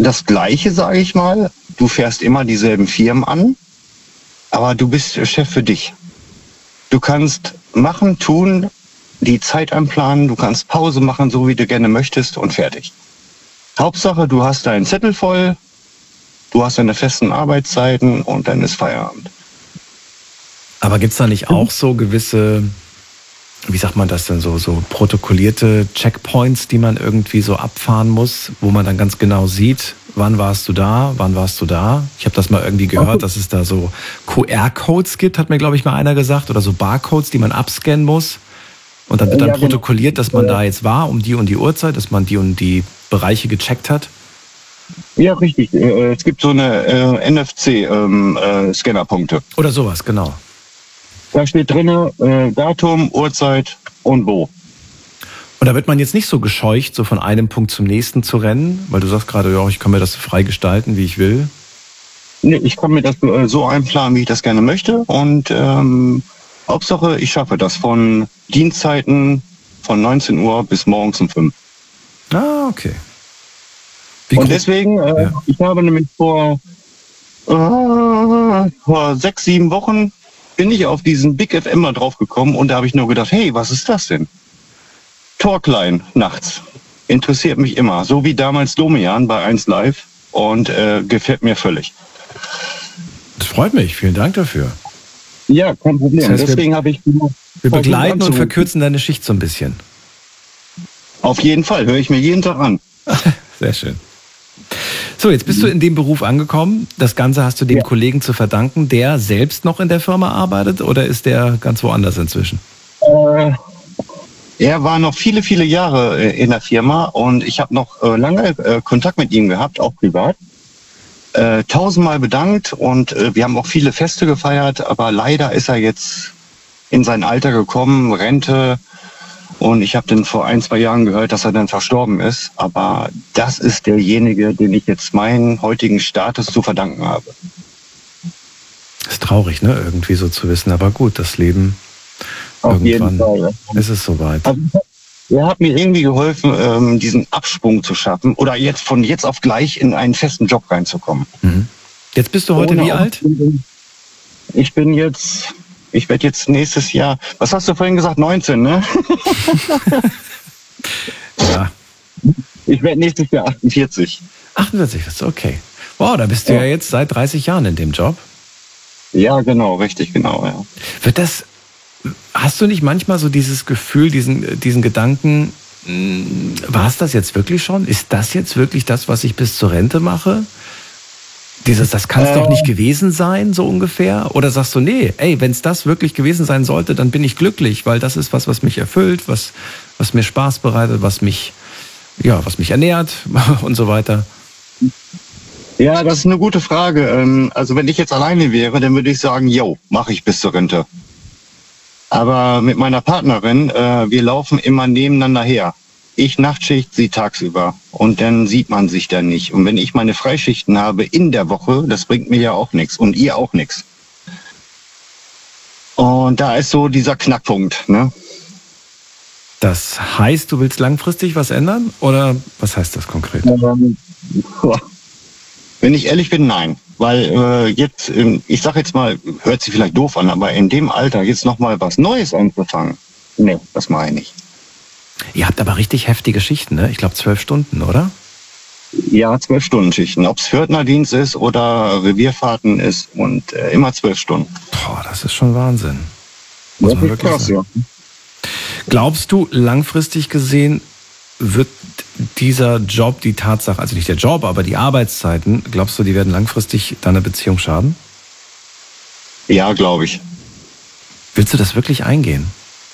das Gleiche, sage ich mal. Du fährst immer dieselben Firmen an, aber du bist Chef für dich. Du kannst machen, tun, die Zeit einplanen, du kannst Pause machen, so wie du gerne möchtest und fertig. Hauptsache, du hast deinen Zettel voll, du hast deine festen Arbeitszeiten und dann ist Feierabend. Aber gibt's da nicht auch so gewisse, wie sagt man das denn, so protokollierte Checkpoints, die man irgendwie so abfahren muss, wo man dann ganz genau sieht, wann warst du da? Ich habe das mal irgendwie gehört, dass es da so QR-Codes gibt, hat mir, glaube ich, mal einer gesagt, oder so Barcodes, die man abscannen muss. Und dann wird dann protokolliert, dass man da jetzt war um die und die Uhrzeit, dass man die und die Bereiche gecheckt hat. Ja, richtig. Es gibt so eine NFC-Scannerpunkte. Oder sowas, genau. Da steht drin Datum, Uhrzeit und wo. Und da wird man jetzt nicht so gescheucht, so von einem Punkt zum nächsten zu rennen, weil du sagst gerade, ja, ich kann mir das frei gestalten, wie ich will. Nee, ich kann mir das so einplanen, wie ich das gerne möchte. Und Hauptsache, ich schaffe das von Dienstzeiten von 19 Uhr bis morgens um 5. Ah, okay. Und deswegen, ich habe nämlich vor 6, 7 Wochen bin ich auf diesen Big FM mal drauf gekommen und da habe ich nur gedacht, hey, was ist das denn? Talkline nachts. Interessiert mich immer. So wie damals Domian bei 1 Live und gefällt mir völlig. Das freut mich. Vielen Dank dafür. Ja, kein Problem. Das heißt, deswegen habe ich... Wir begleiten und verkürzen deine Schicht so ein bisschen. Auf jeden Fall. Höre ich mir jeden Tag an. Sehr schön. So, jetzt bist du in dem Beruf angekommen. Das Ganze hast du dem Kollegen zu verdanken, der selbst noch in der Firma arbeitet, oder ist der ganz woanders inzwischen? Er war noch viele, viele Jahre in der Firma und ich habe noch lange Kontakt mit ihm gehabt, auch privat. 1000-mal bedankt und wir haben auch viele Feste gefeiert, aber leider ist er jetzt in sein Alter gekommen, Rente. Und ich habe dann vor 1, 2 Jahren gehört, dass er dann verstorben ist. Aber das ist derjenige, den ich jetzt meinen heutigen Status zu verdanken habe. Das ist traurig, ne? Irgendwie so zu wissen. Aber gut, das Leben, auf jeden Fall, ist es soweit. Also, er hat mir irgendwie geholfen, diesen Absprung zu schaffen oder jetzt von jetzt auf gleich in einen festen Job reinzukommen. Mhm. Jetzt bist du heute wie alt? Ich werde jetzt nächstes Jahr, was hast du vorhin gesagt, 19, ne? Ja. Ich werde nächstes Jahr 48. 48, das ist okay. Wow, da bist du ja jetzt seit 30 Jahren in dem Job. Ja, genau, richtig, genau, ja. Hast du nicht manchmal so dieses Gefühl, diesen Gedanken, war es das jetzt wirklich schon? Ist das jetzt wirklich das, was ich bis zur Rente mache? Das kann es doch nicht gewesen sein, so ungefähr? Oder sagst du, nee, wenn es das wirklich gewesen sein sollte, dann bin ich glücklich, weil das ist was mich erfüllt, was mir Spaß bereitet, was mich ernährt und so weiter? Ja, das ist eine gute Frage. Also wenn ich jetzt alleine wäre, dann würde ich sagen, mache ich bis zur Rente. Aber mit meiner Partnerin, wir laufen immer nebeneinander her. Ich Nachtschicht, sie tagsüber. Und dann sieht man sich dann nicht. Und wenn ich meine Freischichten habe in der Woche, das bringt mir ja auch nichts. Und ihr auch nichts. Und da ist so dieser Knackpunkt, ne? Das heißt, du willst langfristig was ändern? Oder was heißt das konkret? Wenn ich ehrlich bin, nein. Weil jetzt, ich sag jetzt mal, hört sich vielleicht doof an, aber in dem Alter jetzt nochmal was Neues anzufangen, nee, das mache ich nicht. Ihr habt aber richtig heftige Schichten, ne? Ich glaube 12 Stunden, oder? Ja, 12-Stunden-Schichten. Ob es Pförtnerdienst ist oder Revierfahrten ist und immer 12 Stunden. Boah, das ist schon Wahnsinn. Muss man wirklich krass, sagen. Ja. Glaubst du, langfristig gesehen wird dieser Job, die Tatsache, also nicht der Job, aber die Arbeitszeiten, glaubst du, die werden langfristig deiner Beziehung schaden? Ja, glaube ich. Willst du das wirklich eingehen?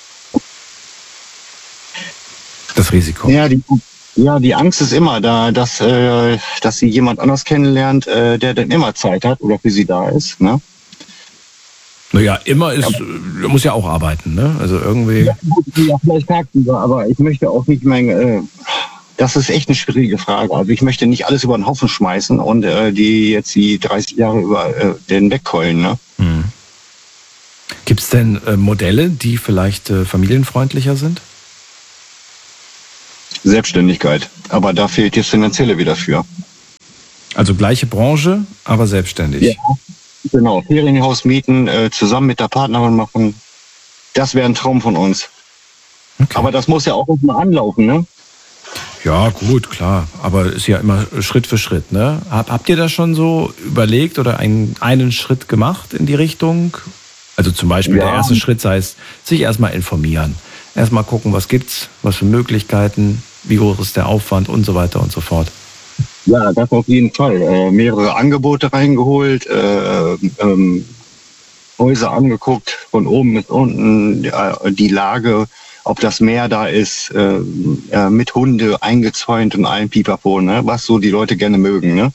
Das Risiko. Ja, die Angst ist immer da, dass sie jemand anders kennenlernt, der dann immer Zeit hat oder für sie da ist, ne? Naja, muss ja auch arbeiten, ne? Also irgendwie. Ja, vielleicht tagsüber, aber ich möchte auch nicht das ist echt eine schwierige Frage. Also ich möchte nicht alles über den Haufen schmeißen und die 30 Jahre über den wegkeulen, ne? Hm. Gibt es denn Modelle, die vielleicht familienfreundlicher sind? Selbstständigkeit. Aber da fehlt das Finanzielle wieder für. Also gleiche Branche, aber selbstständig. Ja, genau. Ferienhaus mieten, zusammen mit der Partnerin machen. Das wäre ein Traum von uns. Okay. Aber das muss ja auch mal anlaufen, ne? Ja, gut, klar. Aber ist ja immer Schritt für Schritt, ne? Habt ihr das schon so überlegt oder einen Schritt gemacht in die Richtung? Also zum Beispiel der erste Schritt sei es, sich erstmal informieren. Erstmal gucken, was gibt's, was für Möglichkeiten, wie hoch ist der Aufwand und so weiter und so fort. Ja, das auf jeden Fall. Mehrere Angebote reingeholt, Häuser angeguckt, von oben bis unten, die Lage, ob das Meer da ist, mit Hunde eingezäunt und allen Pipapo, ne? Was so die Leute gerne mögen. Ne?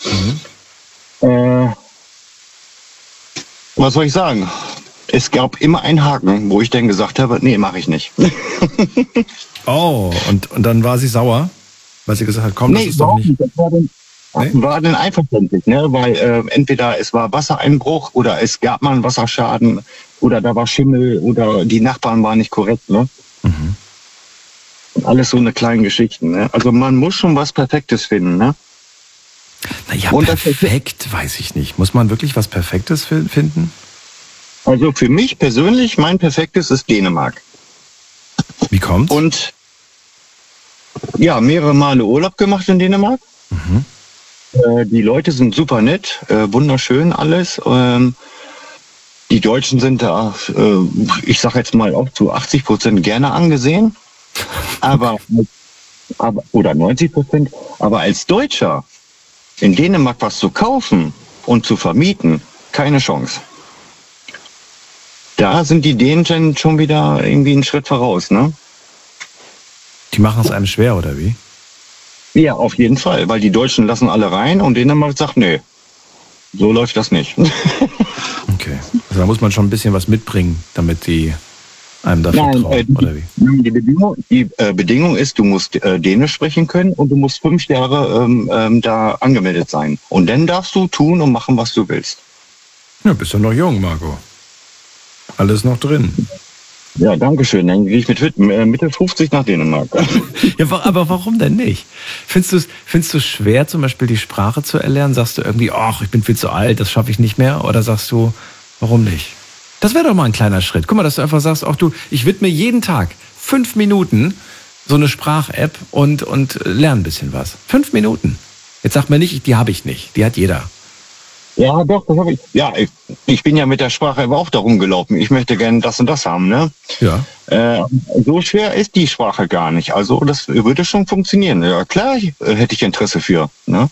Was soll ich sagen? Es gab immer einen Haken, wo ich dann gesagt habe, nee, mache ich nicht. Oh, und dann war sie sauer, weil sie gesagt hat, komm, das ist doch nicht... Das war dann einverständlich, ne? Weil entweder es war Wassereinbruch oder es gab mal einen Wasserschaden oder da war Schimmel oder die Nachbarn waren nicht korrekt. Ne? Mhm. Alles so eine kleine Geschichten. Ne? Also man muss schon was Perfektes finden. Ne? Naja, perfekt weiß ich nicht. Muss man wirklich was Perfektes finden? Also für mich persönlich, mein Perfektes ist Dänemark. Wie kommt's? Und ja, mehrere Male Urlaub gemacht in Dänemark. Mhm. Die Leute sind super nett, wunderschön alles. Die Deutschen sind da, ich sage jetzt mal auch zu 80% gerne angesehen, aber oder 90%. Aber als Deutscher in Dänemark was zu kaufen und zu vermieten, keine Chance. Da sind die Dänen schon wieder irgendwie einen Schritt voraus, ne? Die machen es einem schwer, oder wie? Ja, auf jeden Fall, weil die Deutschen lassen alle rein und Dänemark sagt, nee, so läuft das nicht. Okay, also da muss man schon ein bisschen was mitbringen, damit die einem dafür trauen, oder wie? Die Bedingung ist, du musst Dänisch sprechen können und du musst 5 Jahre da angemeldet sein. Und dann darfst du tun und machen, was du willst. Ja, bist du noch jung, Marco. Alles noch drin. Ja, danke schön. Dann gehe ich mit Mitte 50 nach Dänemark. Ja, aber warum denn nicht? Findest du schwer, zum Beispiel die Sprache zu erlernen? Sagst du irgendwie, ach, ich bin viel zu alt, das schaffe ich nicht mehr? Oder sagst du, warum nicht? Das wäre doch mal ein kleiner Schritt. Guck mal, dass du einfach sagst, ach du, ich widme jeden Tag 5 Minuten so eine Sprach-App und lerne ein bisschen was. 5 Minuten. Jetzt sag mir nicht, die habe ich nicht. Die hat jeder. Ja, doch, das habe ich. Ja, ich bin ja mit der Sprache aber auch darum gelaufen. Ich möchte gerne das und das haben, ne? Ja. So schwer ist die Sprache gar nicht. Also das würde schon funktionieren. Ja, klar, hätte ich Interesse für, ne?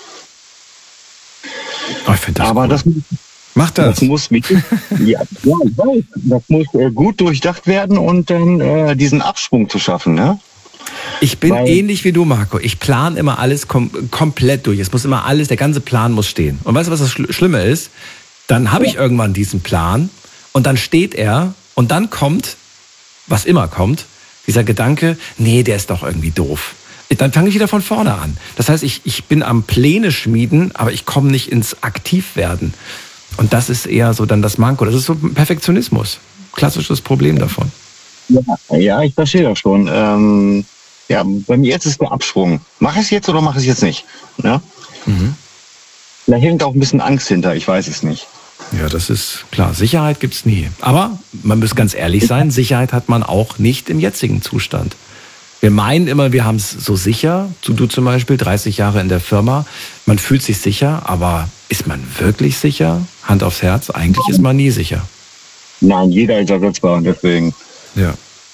Oh, ich finde das aber cool. Das mach das. Das muss ich weiß. Das muss gut durchdacht werden und dann diesen Absprung zu schaffen, ne? Ich bin ähnlich wie du, Marco. Ich plane immer alles komplett durch. Es muss immer alles, der ganze Plan muss stehen. Und weißt du, was das Schlimme ist? Dann habe ich irgendwann diesen Plan und dann steht er und dann kommt, was immer kommt, dieser Gedanke, nee, der ist doch irgendwie doof. Dann fange ich wieder von vorne an. Das heißt, ich bin am Pläne schmieden, aber ich komme nicht ins Aktivwerden. Und das ist eher so dann das Manko. Das ist so Perfektionismus. Klassisches Problem davon. Ja, ich verstehe das schon. Ja, bei mir jetzt ist der Absprung. Mach ich es jetzt oder mach ich es jetzt nicht? Ja? Mhm. Da hängt auch ein bisschen Angst hinter, ich weiß es nicht. Ja, das ist klar. Sicherheit gibt's nie. Aber man muss ganz ehrlich sein, Sicherheit hat man auch nicht im jetzigen Zustand. Wir meinen immer, wir haben es so sicher. Du zum Beispiel, 30 Jahre in der Firma. Man fühlt sich sicher, aber ist man wirklich sicher? Hand aufs Herz, eigentlich ist man nie sicher. Nein, jeder ist ersetzbar, deswegen. Ja.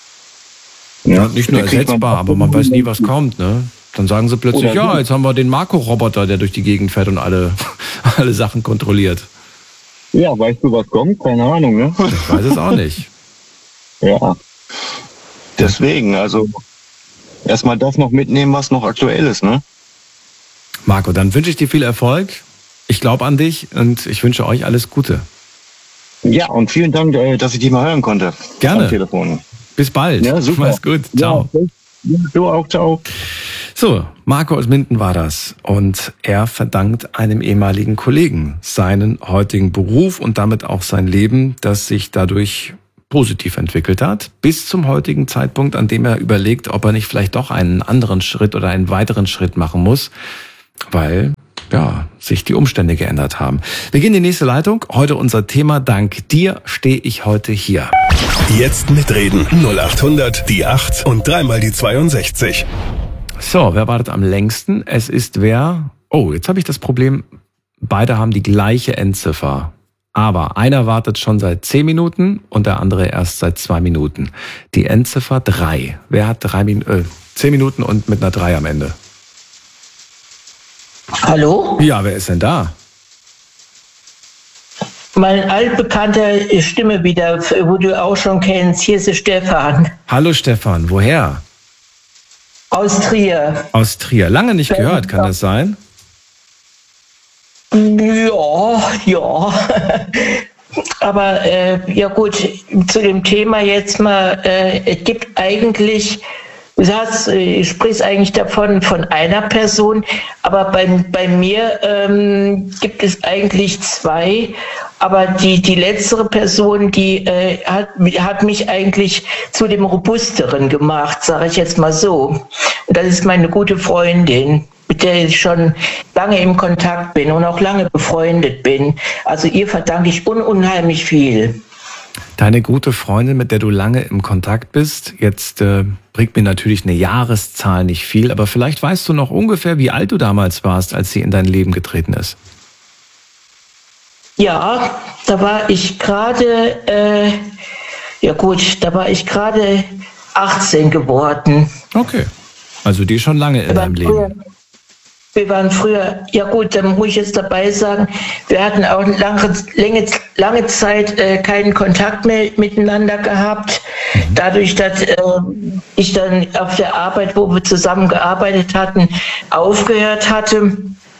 Ja, nicht nur ersetzbar, aber man weiß nie, was kommt, ne? Dann sagen sie plötzlich, ja, jetzt haben wir den Marco-Roboter, der durch die Gegend fährt und alle Sachen kontrolliert. Ja, weißt du, was kommt? Keine Ahnung, ne? Ich weiß es auch nicht. Ja. Deswegen, also erstmal das noch mitnehmen, was noch aktuell ist, ne? Marco, dann wünsche ich dir viel Erfolg. Ich glaube an dich und ich wünsche euch alles Gute. Ja, und vielen Dank, dass ich dich mal hören konnte. Gerne. Am Telefon. Bis bald. Ja, super. Mach's gut. Ciao. Ja, du auch. Ciao. So, Marco aus Minden war das. Und er verdankt einem ehemaligen Kollegen seinen heutigen Beruf und damit auch sein Leben, das sich dadurch positiv entwickelt hat, bis zum heutigen Zeitpunkt, an dem er überlegt, ob er nicht vielleicht doch einen anderen Schritt oder einen weiteren Schritt machen muss, weil sich die Umstände geändert haben. Wir gehen in die nächste Leitung. Heute unser Thema: Dank dir stehe ich heute hier. Jetzt mitreden. 0800 die 8 und dreimal die 62. So, wer wartet am längsten? Es ist wer? Oh, jetzt habe ich das Problem, beide haben die gleiche Endziffer. Aber einer wartet schon seit 10 Minuten und der andere erst seit 2 Minuten. Die Endziffer 3. Wer hat 10 Minuten und mit einer 3 am Ende? Hallo? Ja, wer ist denn da? Mein altbekannter Stimme wieder, wo du auch schon kennst. Hier ist der Stefan. Hallo Stefan, woher? Aus Trier. Aus Trier. Lange nicht gehört, kann das sein? Ja. Aber ja gut, zu dem Thema jetzt mal, es gibt eigentlich, du sprichst eigentlich davon von einer Person, aber bei mir gibt es eigentlich 2. Aber die letztere Person, die hat mich eigentlich zu dem Robusteren gemacht, sage ich jetzt mal so. Und das ist meine gute Freundin, mit der ich schon lange im Kontakt bin und auch lange befreundet bin. Also ihr verdanke ich unheimlich viel. Deine gute Freundin, mit der du lange im Kontakt bist, jetzt bringt mir natürlich eine Jahreszahl nicht viel, aber vielleicht weißt du noch ungefähr, wie alt du damals warst, als sie in dein Leben getreten ist. Ja, da war ich gerade, 18 geworden. Okay, also die schon lange in deinem Leben. Wir waren früher, ja gut, dann muss ich jetzt dabei sagen, wir hatten auch lange Zeit keinen Kontakt mehr miteinander gehabt. Dadurch, dass ich dann auf der Arbeit, wo wir zusammen gearbeitet hatten, aufgehört hatte.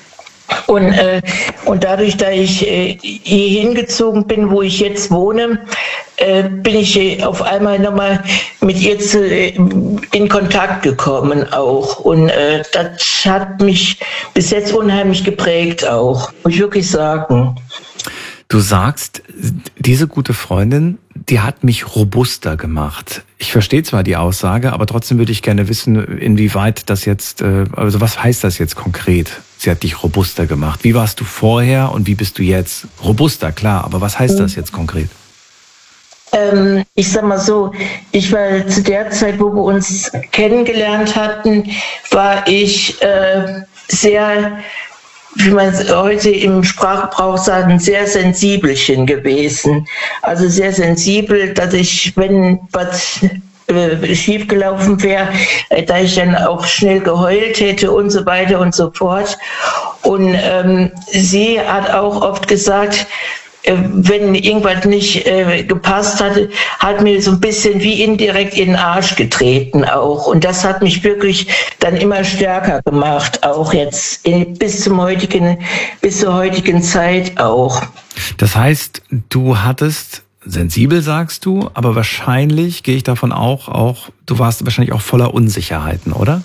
Und dadurch, dass ich hier hingezogen bin, wo ich jetzt wohne, bin ich auf einmal nochmal mit ihr in Kontakt gekommen auch. Und das hat mich bis jetzt unheimlich geprägt auch, muss ich wirklich sagen. Du sagst, diese gute Freundin, die hat mich robuster gemacht. Ich verstehe zwar die Aussage, aber trotzdem würde ich gerne wissen, inwieweit das jetzt, also was heißt das jetzt konkret? Sie hat dich robuster gemacht. Wie warst du vorher und wie bist du jetzt? Robuster, klar, aber was heißt das jetzt konkret? Ich sag mal so, ich war zu der Zeit, wo wir uns kennengelernt hatten, war ich sehr, wie man heute im Sprachgebrauch sagt, sehr sensibelchen gewesen. Also sehr sensibel, dass ich, wenn was schiefgelaufen wäre, da ich dann auch schnell geheult hätte und so weiter und so fort. Und sie hat auch oft gesagt, wenn irgendwas nicht gepasst hatte, hat mir so ein bisschen wie indirekt in den Arsch getreten auch. Und das hat mich wirklich dann immer stärker gemacht, auch jetzt bis zur heutigen Zeit auch. Das heißt, du hattest, sensibel sagst du, aber wahrscheinlich, gehe ich davon auch, du warst wahrscheinlich auch voller Unsicherheiten, oder?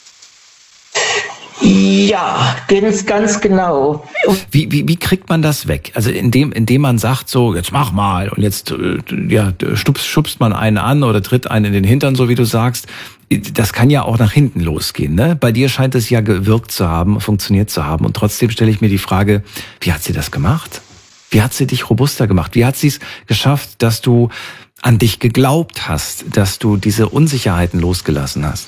Ja, ganz genau. Wie kriegt man das weg? Also indem man sagt so, jetzt mach mal und jetzt schubst man einen an oder tritt einen in den Hintern, so wie du sagst. Das kann ja auch nach hinten losgehen, ne? Bei dir scheint es ja gewirkt zu haben, funktioniert zu haben. Und trotzdem stelle ich mir die Frage, wie hat sie das gemacht? Wie hat sie dich robuster gemacht? Wie hat sie es geschafft, dass du an dich geglaubt hast, dass du diese Unsicherheiten losgelassen hast?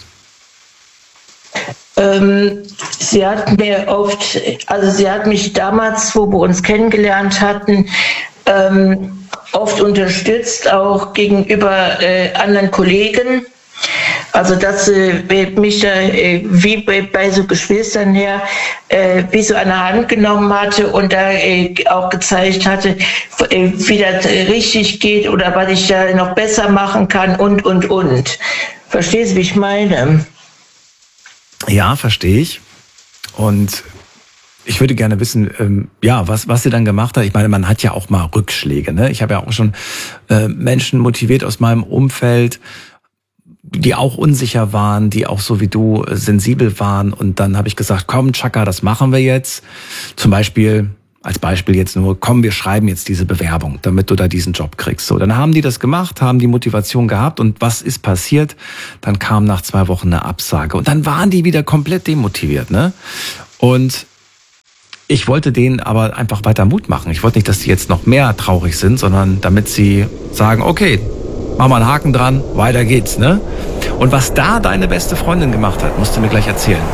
Sie hat mich damals, wo wir uns kennengelernt hatten, oft unterstützt, auch gegenüber anderen Kollegen. Also dass sie mich da wie bei so Geschwistern her wie so an der Hand genommen hatte und da auch gezeigt hatte, wie das richtig geht oder was ich da noch besser machen kann und. Verstehst du, wie ich meine? Ja, verstehe ich. Und ich würde gerne wissen, was sie dann gemacht hat. Ich meine, man hat ja auch mal Rückschläge, ne? Ich habe ja auch schon Menschen motiviert aus meinem Umfeld, die auch unsicher waren, die auch so wie du sensibel waren. Und dann habe ich gesagt, komm, Chaka, das machen wir jetzt. Als Beispiel jetzt nur, komm, wir schreiben jetzt diese Bewerbung, damit du da diesen Job kriegst. So, dann haben die das gemacht, haben die Motivation gehabt und was ist passiert? Dann kam nach 2 Wochen eine Absage und dann waren die wieder komplett demotiviert, ne? Und Ich wollte denen aber einfach weiter Mut machen. Ich wollte nicht, dass die jetzt noch mehr traurig sind, sondern damit sie sagen, okay, mach mal einen Haken dran, weiter geht's, ne? Und was da deine beste Freundin gemacht hat, musst du mir gleich erzählen.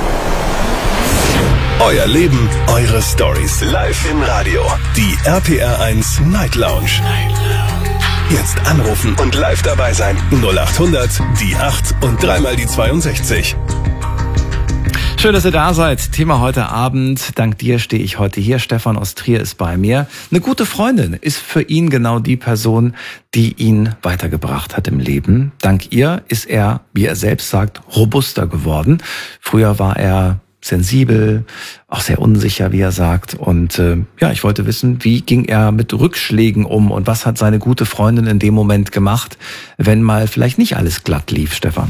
Euer Leben, eure Stories. Live im Radio. Die RPR1 Night Lounge. Jetzt anrufen und live dabei sein. 0800 die 8 und dreimal die 62. Schön, dass ihr da seid. Thema heute Abend. Dank dir stehe ich heute hier. Stefan aus Trier ist bei mir. Eine gute Freundin ist für ihn genau die Person, die ihn weitergebracht hat im Leben. Dank ihr ist er, wie er selbst sagt, robuster geworden. Früher war er sensibel, auch sehr unsicher, wie er sagt. Und ich wollte wissen, wie ging er mit Rückschlägen um und was hat seine gute Freundin in dem Moment gemacht, wenn mal vielleicht nicht alles glatt lief, Stefan?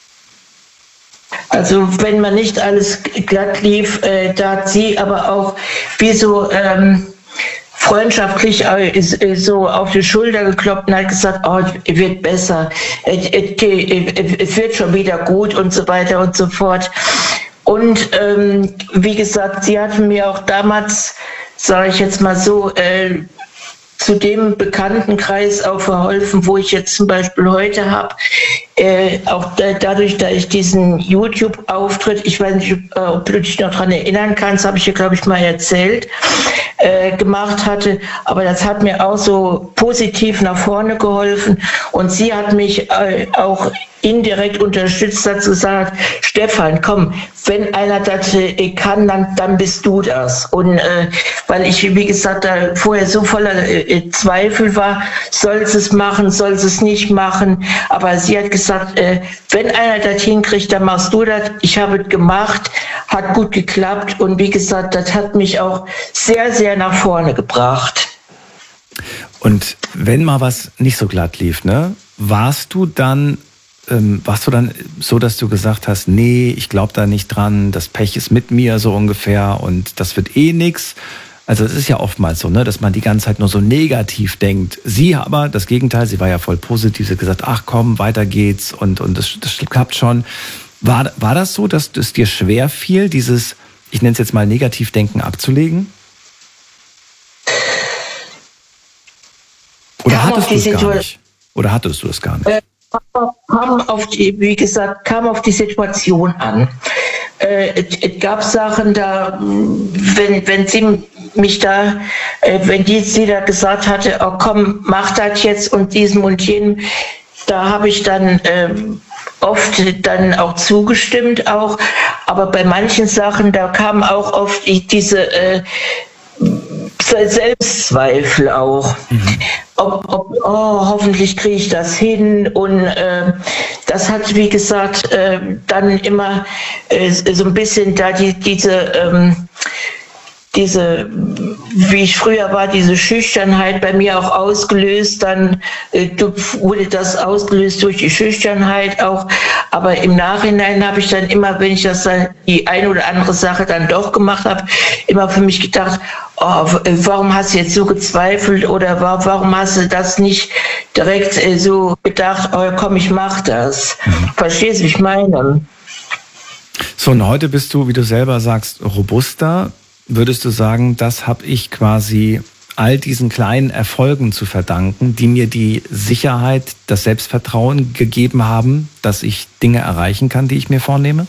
Also wenn man nicht alles glatt lief, da hat sie aber auch wie so freundschaftlich so auf die Schulter geklopft und hat gesagt, oh, es wird besser, es wird schon wieder gut und so weiter und so fort. Und wie gesagt, sie hatte mir auch damals, sage ich jetzt mal so, zu dem Bekanntenkreis auch verholfen, wo ich jetzt zum Beispiel heute habe. Auch dadurch, dass ich diesen YouTube-Auftritt, ich weiß nicht, ob du dich noch daran erinnern kannst, habe ich dir, glaube ich, mal erzählt, gemacht hatte. Aber das hat mir auch so positiv nach vorne geholfen. Und sie hat mich auch indirekt unterstützt, hat gesagt, Stefan, komm, wenn einer das kann, dann bist du das. Und weil ich, wie gesagt, da vorher so voller Zweifel war, soll sie es machen, soll sie es nicht machen. Aber sie hat gesagt, wenn einer das hinkriegt, dann machst du das. Ich habe es gemacht, hat gut geklappt. Und wie gesagt, das hat mich auch sehr, sehr nach vorne gebracht. Und wenn mal was nicht so glatt lief, ne, warst du dann so, dass du gesagt hast, nee, ich glaube da nicht dran, das Pech ist mit mir so ungefähr und das wird eh nix? Also es ist ja oftmals so, ne, dass man die ganze Zeit nur so negativ denkt. Sie aber, das Gegenteil, sie war ja voll positiv, sie hat gesagt, ach komm, weiter geht's und das klappt schon. War das so, dass es dir schwer fiel, dieses, ich nenne es jetzt mal Negativdenken abzulegen? Oder hattest du es gar nicht? Oder hattest du es gar nicht? Kam auf die Situation an. Es gab Sachen da, wenn sie mich da, sie da gesagt hatte, oh komm, mach das jetzt und diesem und jenem, da habe ich dann oft dann auch zugestimmt auch, aber bei manchen Sachen, da kam auch oft diese Selbstzweifel auch. Hoffentlich kriege ich das hin und das hat, wie gesagt, dann immer so ein bisschen da diese, wie ich früher war, diese Schüchternheit bei mir auch ausgelöst, dann wurde das ausgelöst durch die Schüchternheit auch, aber im Nachhinein habe ich dann immer, wenn ich das dann die eine oder andere Sache dann doch gemacht habe, immer für mich gedacht, oh, warum hast du jetzt so gezweifelt oder warum hast du das nicht direkt so gedacht, oh komm, ich mach das. Verstehst du, wie ich meine? So, und heute bist du, wie du selber sagst, robuster. Würdest du sagen, das habe ich quasi all diesen kleinen Erfolgen zu verdanken, die mir die Sicherheit, das Selbstvertrauen gegeben haben, dass ich Dinge erreichen kann, die ich mir vornehme?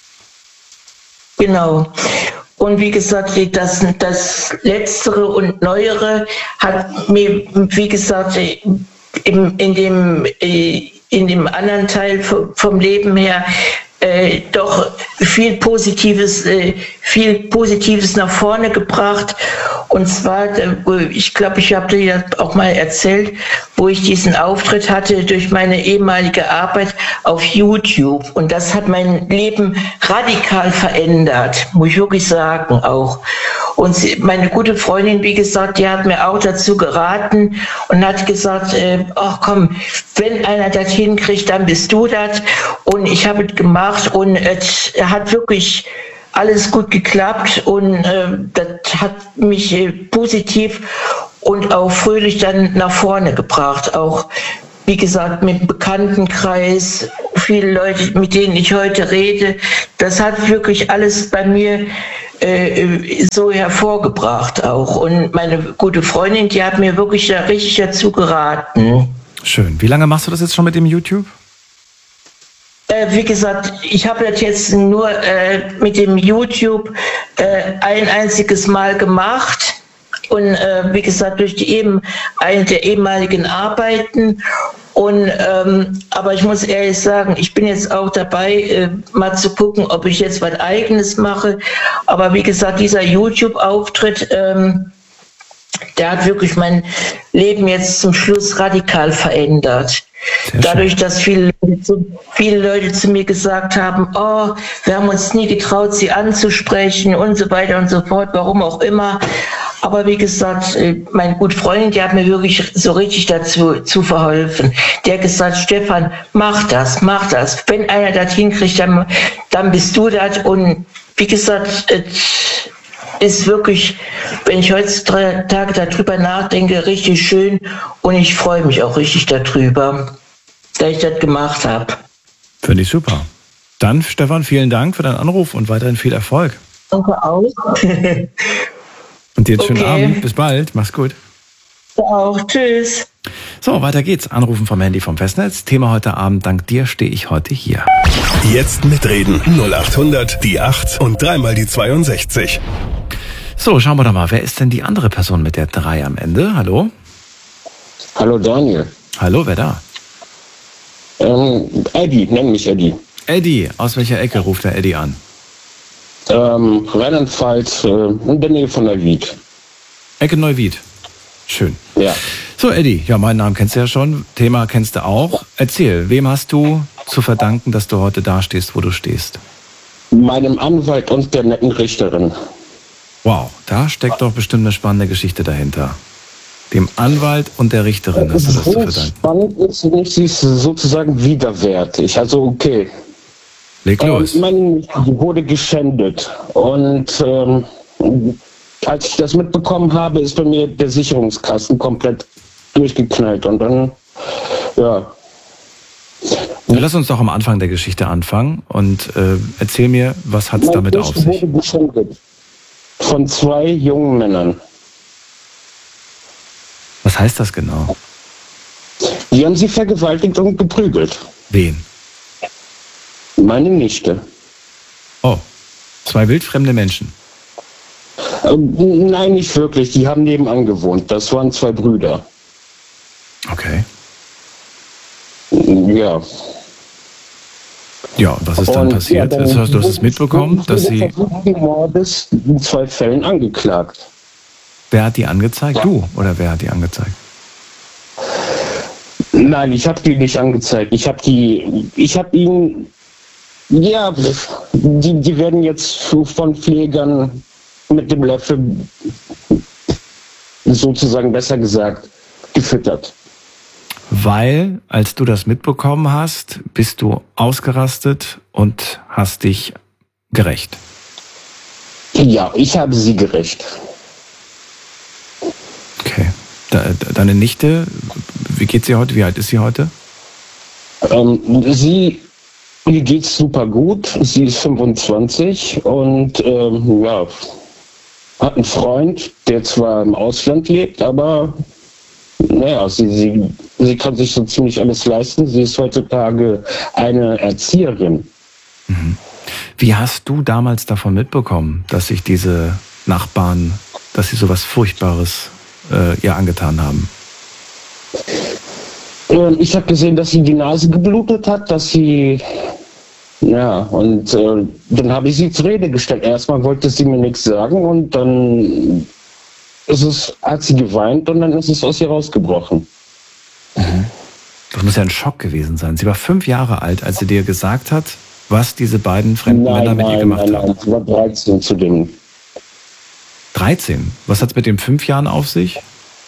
Genau. Und wie gesagt, das Letztere und Neuere hat mir, wie gesagt, in dem anderen Teil vom Leben her doch viel Positives nach vorne gebracht. Und zwar, ich glaube, ich habe dir das auch mal erzählt, wo ich diesen Auftritt hatte durch meine ehemalige Arbeit auf YouTube. Und das hat mein Leben radikal verändert, muss ich wirklich sagen auch. Und meine gute Freundin, wie gesagt, die hat mir auch dazu geraten und hat gesagt, ach komm, wenn einer das hinkriegt, dann bist du das. Und ich habe es gemacht und es hat wirklich alles gut geklappt und das hat mich positiv und auch fröhlich dann nach vorne gebracht. Auch, wie gesagt, mit dem Bekanntenkreis, viele Leute, mit denen ich heute rede, das hat wirklich alles bei mir so hervorgebracht auch. Und meine gute Freundin, die hat mir wirklich da richtig dazu geraten. Schön. Wie lange machst du das jetzt schon mit dem YouTube? Wie gesagt, ich habe das jetzt nur mit dem YouTube ein einziges Mal gemacht. Und wie gesagt, durch eine der ehemaligen Arbeiten. Und aber ich muss ehrlich sagen, ich bin jetzt auch dabei, mal zu gucken, ob ich jetzt was Eigenes mache. Aber wie gesagt, dieser YouTube-Auftritt, der hat wirklich mein Leben jetzt zum Schluss radikal verändert. Dadurch, dass viele Leute zu mir gesagt haben, oh, wir haben uns nie getraut, sie anzusprechen und so weiter und so fort, warum auch immer. Aber wie gesagt, meine gute Freundin, die hat mir wirklich so richtig dazu verholfen. Die hat gesagt, Stefan, mach das. Wenn einer das hinkriegt, dann bist du das. Und wie gesagt, ist wirklich, wenn ich heutzutage darüber nachdenke, richtig schön. Und ich freue mich auch richtig darüber, dass ich das gemacht habe. Finde ich super. Dann, Stefan, vielen Dank für deinen Anruf und weiterhin viel Erfolg. Danke auch. Und dir einen schönen Abend. Bis bald. Mach's gut. Du auch. Tschüss. So, weiter geht's. Anrufen vom Handy vom Festnetz. Thema heute Abend. Dank dir stehe ich heute hier. Jetzt mitreden. 0800 die 8 und dreimal die 62. So, schauen wir doch mal. Wer ist denn die andere Person mit der 3 am Ende? Hallo? Hallo Daniel. Hallo, wer da? Eddie, nenn mich Eddie. Eddie. Aus welcher Ecke ruft der Eddie an? Rheinland-Pfalz, in der Nähe von Neuwied. Ecke Neuwied. Schön. Ja. So, Eddie, ja, meinen Namen kennst du ja schon, Thema kennst du auch. Erzähl, wem hast du zu verdanken, dass du heute da stehst, wo du stehst? Meinem Anwalt und der netten Richterin. Wow, da steckt doch bestimmt eine spannende Geschichte dahinter. Dem Anwalt und der Richterin hast du das zu verdanken. Spannend ist nicht, sie ist sozusagen widerwärtig. Also okay. Leg los. Meine Nichte wurde geschändet. Und als ich das mitbekommen habe, ist bei mir der Sicherungskasten komplett durchgeknallt. Und dann, ja. Lass uns doch am Anfang der Geschichte anfangen und erzähl mir, was hat es damit auf sich? Meine Nichte wurde geschändet. Von 2 jungen Männern. Was heißt das genau? Die haben sie vergewaltigt und geprügelt. Wen? Meine Nichte. Oh, 2 wildfremde Menschen. Nein, nicht wirklich. Die haben nebenan gewohnt. Das waren 2 Brüder. Okay. Ja. Ja, und was ist dann passiert? Ja, du hast es mitbekommen, dass sie... Versuchten Mordes in 2 Fällen angeklagt. Wer hat die angezeigt? Du oder wer hat die angezeigt? Nein, ich habe die nicht angezeigt. Ich habe ihnen... Ja, die werden jetzt von Pflegern mit dem Löffel, sozusagen besser gesagt, gefüttert. Weil, als du das mitbekommen hast, bist du ausgerastet und hast dich gerächt. Ja, ich habe sie gerächt. Okay. Deine Nichte, wie geht's ihr heute? Wie alt ist sie heute? Ihr geht's super gut. Sie ist 25 und ja, hat einen Freund, der zwar im Ausland lebt, aber naja, sie kann sich so ziemlich alles leisten. Sie ist heutzutage eine Erzieherin. Mhm. Wie hast du damals davon mitbekommen, dass sich diese Nachbarn, dass sie sowas Furchtbares ihr angetan haben? Ich habe gesehen, dass sie die Nase geblutet hat, dass sie... Ja, und dann habe ich sie zur Rede gestellt. Erstmal wollte sie mir nichts sagen und dann hat sie geweint und dann ist es aus ihr rausgebrochen. Mhm. Das muss ja ein Schock gewesen sein. Sie war 5 Jahre alt, als sie dir gesagt hat, was diese beiden fremden Männer mit ihr gemacht haben. Nein, sie war 13 zu dem. 13? Was hat's mit den 5 Jahren auf sich?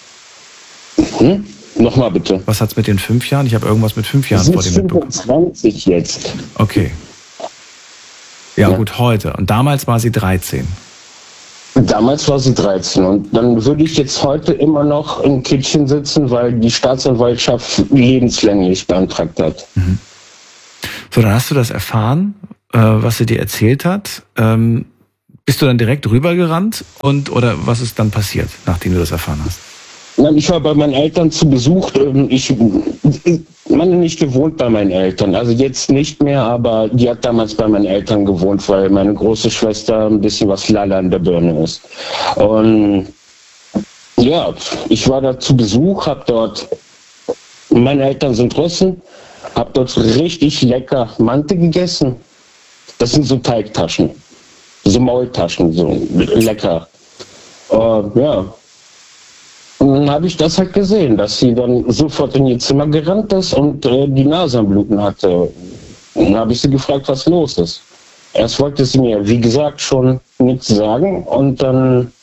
Nochmal bitte. Was hat's mit den 5 Jahren? Ich habe irgendwas mit 5 Jahren vor dem mitbekommen. 25 jetzt. Okay. Ja, gut, heute. Und damals war sie 13. Damals war sie 13. Und dann würde ich jetzt heute immer noch im Kittchen sitzen, weil die Staatsanwaltschaft lebenslänglich beantragt hat. Mhm. So, dann hast du das erfahren, was sie dir erzählt hat. Bist du dann direkt rübergerannt oder was ist dann passiert, nachdem du das erfahren hast? Nein, ich war bei meinen Eltern zu Besuch. Meine Nichte wohnt bei meinen Eltern. Also jetzt nicht mehr, aber die hat damals bei meinen Eltern gewohnt, weil meine große Schwester ein bisschen was Lala in der Birne ist. Und ja, ich war da zu Besuch, meine Eltern sind Russen, hab dort richtig lecker Mante gegessen. Das sind so Teigtaschen, so Maultaschen, so lecker. Ja. Und dann habe ich das halt gesehen, dass sie dann sofort in ihr Zimmer gerannt ist und die Nase am Bluten hatte. Und dann habe ich sie gefragt, was los ist. Erst wollte sie mir, wie gesagt, schon nichts sagen und dann,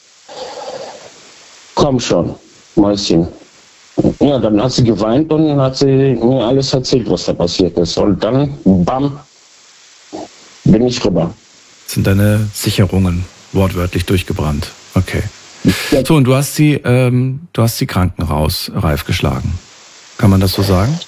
komm schon, Mäuschen. Ja, dann hat sie geweint und hat sie mir alles erzählt, was da passiert ist. Und dann, bam, bin ich rüber. Sind deine Sicherungen wortwörtlich durchgebrannt? Okay. So, und du hast sie krankenreif geschlagen. Kann man das so sagen?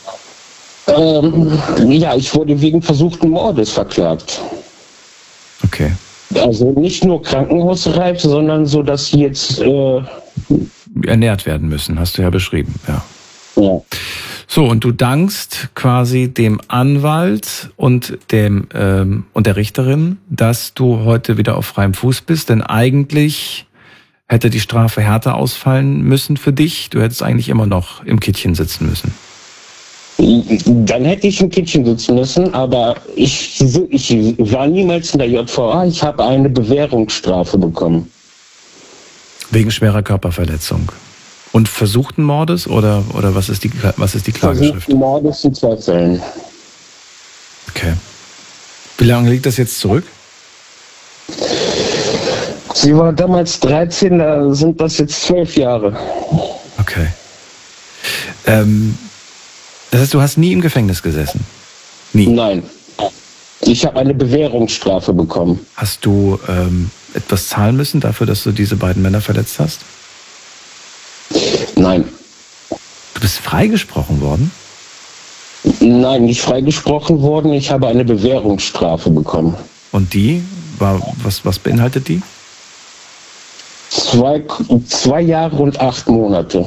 Ja, ich wurde wegen versuchten Mordes verklagt. Okay. Also nicht nur krankenhausreif, sondern so, dass sie jetzt ernährt werden müssen, hast du ja beschrieben, ja. Ja. So, und du dankst quasi dem Anwalt und der Richterin, dass du heute wieder auf freiem Fuß bist, denn eigentlich hätte die Strafe härter ausfallen müssen für dich. Du hättest eigentlich immer noch im Kittchen sitzen müssen. Dann hätte ich im Kittchen sitzen müssen, aber ich war niemals in der JVA. Ich habe eine Bewährungsstrafe bekommen. Wegen schwerer Körperverletzung. Und versuchten Mordes oder was ist die Klageschrift? Versuchten Mordes in 2 Fällen. Okay. Wie lange liegt das jetzt zurück? Sie war damals 13, da sind das jetzt 12 Jahre. Okay. Das heißt, du hast nie im Gefängnis gesessen? Nie? Nein. Ich habe eine Bewährungsstrafe bekommen. Hast du etwas zahlen müssen dafür, dass du diese beiden Männer verletzt hast? Nein. Du bist freigesprochen worden? Nein, nicht freigesprochen worden. Ich habe eine Bewährungsstrafe bekommen. Und die? Was beinhaltet die? 2 Jahre und 8 Monate.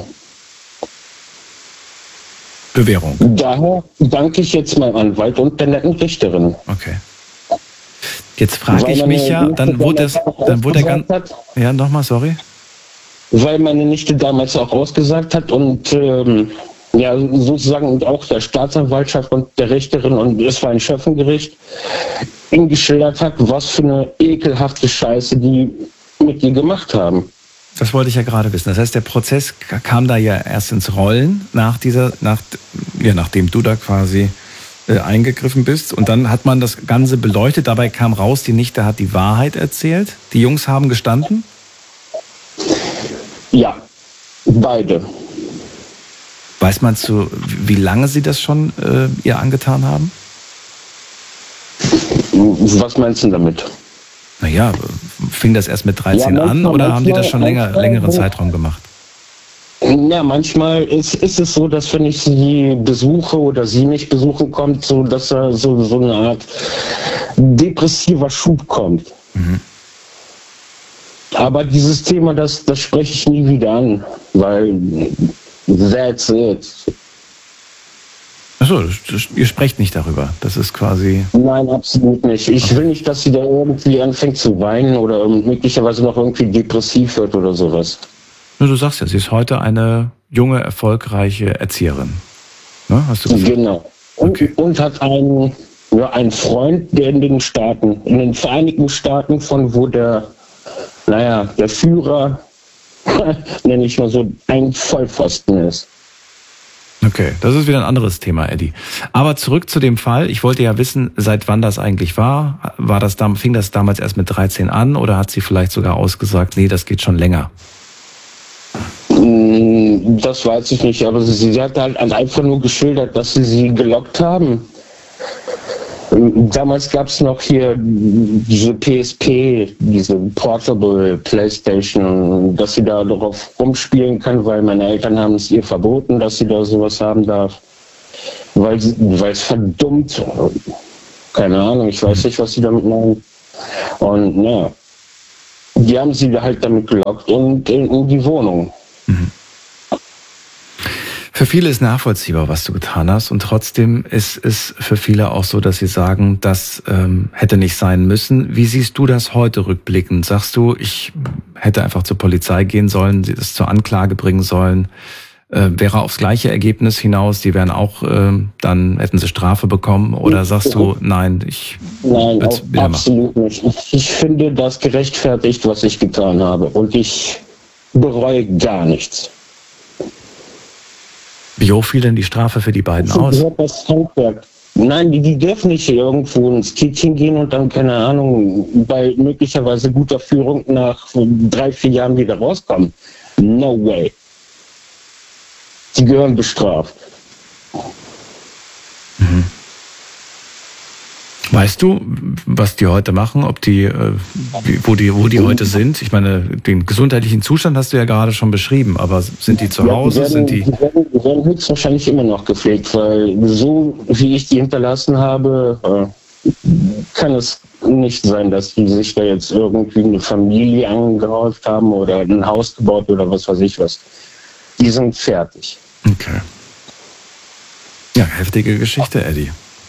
Bewährung. Daher danke ich jetzt meinem Anwalt und der netten Richterin. Okay. Jetzt frage ich mich ja, dann wurde er ganz... Ja, nochmal, sorry. Weil meine Nichte damals auch ausgesagt hat und ja, sozusagen und auch der Staatsanwaltschaft und der Richterin und es war ein Schöffengericht, ihm geschildert hat, was für eine ekelhafte Scheiße die mit ihr gemacht haben. Das wollte ich ja gerade wissen. Das heißt, der Prozess kam da ja erst ins Rollen nachdem du da quasi eingegriffen bist. Und dann hat man das Ganze beleuchtet. Dabei kam raus, die Nichte hat die Wahrheit erzählt. Die Jungs haben gestanden? Ja, beide. Weiß man wie lange sie das schon ihr angetan haben? Was meinst du damit? Naja, fing das erst mit 13 an oder haben die das schon längeren Zeitraum gemacht? Ja, manchmal ist es so, dass wenn ich sie besuche oder sie mich besuchen kommt, so dass da so eine Art depressiver Schub kommt. Mhm. Aber dieses Thema, das spreche ich nie wieder an, weil that's it. Achso, ihr sprecht nicht darüber. Das ist quasi... Nein, absolut nicht. Ich will nicht, dass sie da irgendwie anfängt zu weinen oder möglicherweise noch irgendwie depressiv wird oder sowas. Du sagst ja, sie ist heute eine junge, erfolgreiche Erzieherin. Ne? Hast du gesagt? Genau. Und hat einen Freund, der in den Vereinigten Staaten, von wo der Führer, nenne ich mal so, ein Vollpfosten ist. Okay, das ist wieder ein anderes Thema, Eddie. Aber zurück zu dem Fall. Ich wollte ja wissen, seit wann das eigentlich war. Fing das damals erst mit 13 an oder hat sie vielleicht sogar ausgesagt, nee, das geht schon länger? Das weiß ich nicht, aber sie hat halt einfach nur geschildert, dass sie gelockt haben. Damals gab es noch hier diese PSP, diese Portable Playstation, dass sie da darauf rumspielen kann, weil meine Eltern haben es ihr verboten, dass sie da sowas haben darf. Weil es verdummt, keine Ahnung, ich weiß nicht, was sie damit meinen. Und ja, die haben sie halt damit gelockt und in die Wohnung. Mhm. Für viele ist nachvollziehbar, was du getan hast, und trotzdem ist es für viele auch so, dass sie sagen, das hätte nicht sein müssen. Wie siehst du das heute rückblickend? Sagst du, ich hätte einfach zur Polizei gehen sollen, sie das zur Anklage bringen sollen? Wäre aufs gleiche Ergebnis hinaus, die wären auch, dann hätten sie Strafe bekommen? Oder sagst du, nein, Nein, absolut nicht. Ich finde das gerechtfertigt, was ich getan habe, und ich bereue gar nichts. Wie hoch fiel denn die Strafe für die beiden aus? Das Handwerk. Nein, die dürfen nicht irgendwo ins Kittchen gehen und dann, keine Ahnung, bei möglicherweise guter Führung nach 3-4 Jahren wieder rauskommen. No way. Die gehören bestraft. Mhm. Weißt du, was die heute machen, ob die, wo die heute sind? Ich meine, den gesundheitlichen Zustand hast du ja gerade schon beschrieben, aber sind die zu Hause? Die werden höchstwahrscheinlich immer noch gepflegt, weil so wie ich die hinterlassen habe, kann es nicht sein, dass die sich da jetzt irgendwie eine Familie angehäuft haben oder ein Haus gebaut oder was weiß ich was. Die sind fertig. Okay. Ja, heftige Geschichte, Eddie.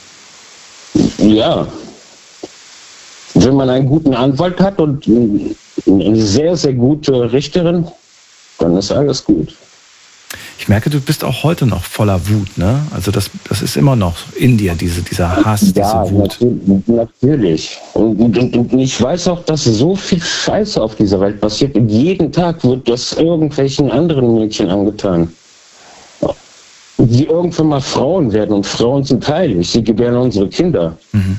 Ja. Wenn man einen guten Anwalt hat und eine sehr, sehr gute Richterin, dann ist alles gut. Ich merke, du bist auch heute noch voller Wut, ne? Also das ist immer noch in dir, dieser Hass, diese Wut. Natürlich. Und ich weiß auch, dass so viel Scheiße auf dieser Welt passiert. Und jeden Tag wird das irgendwelchen anderen Mädchen angetan. Die irgendwann mal Frauen werden, und Frauen sind heilig. Sie gebären unsere Kinder. Mhm.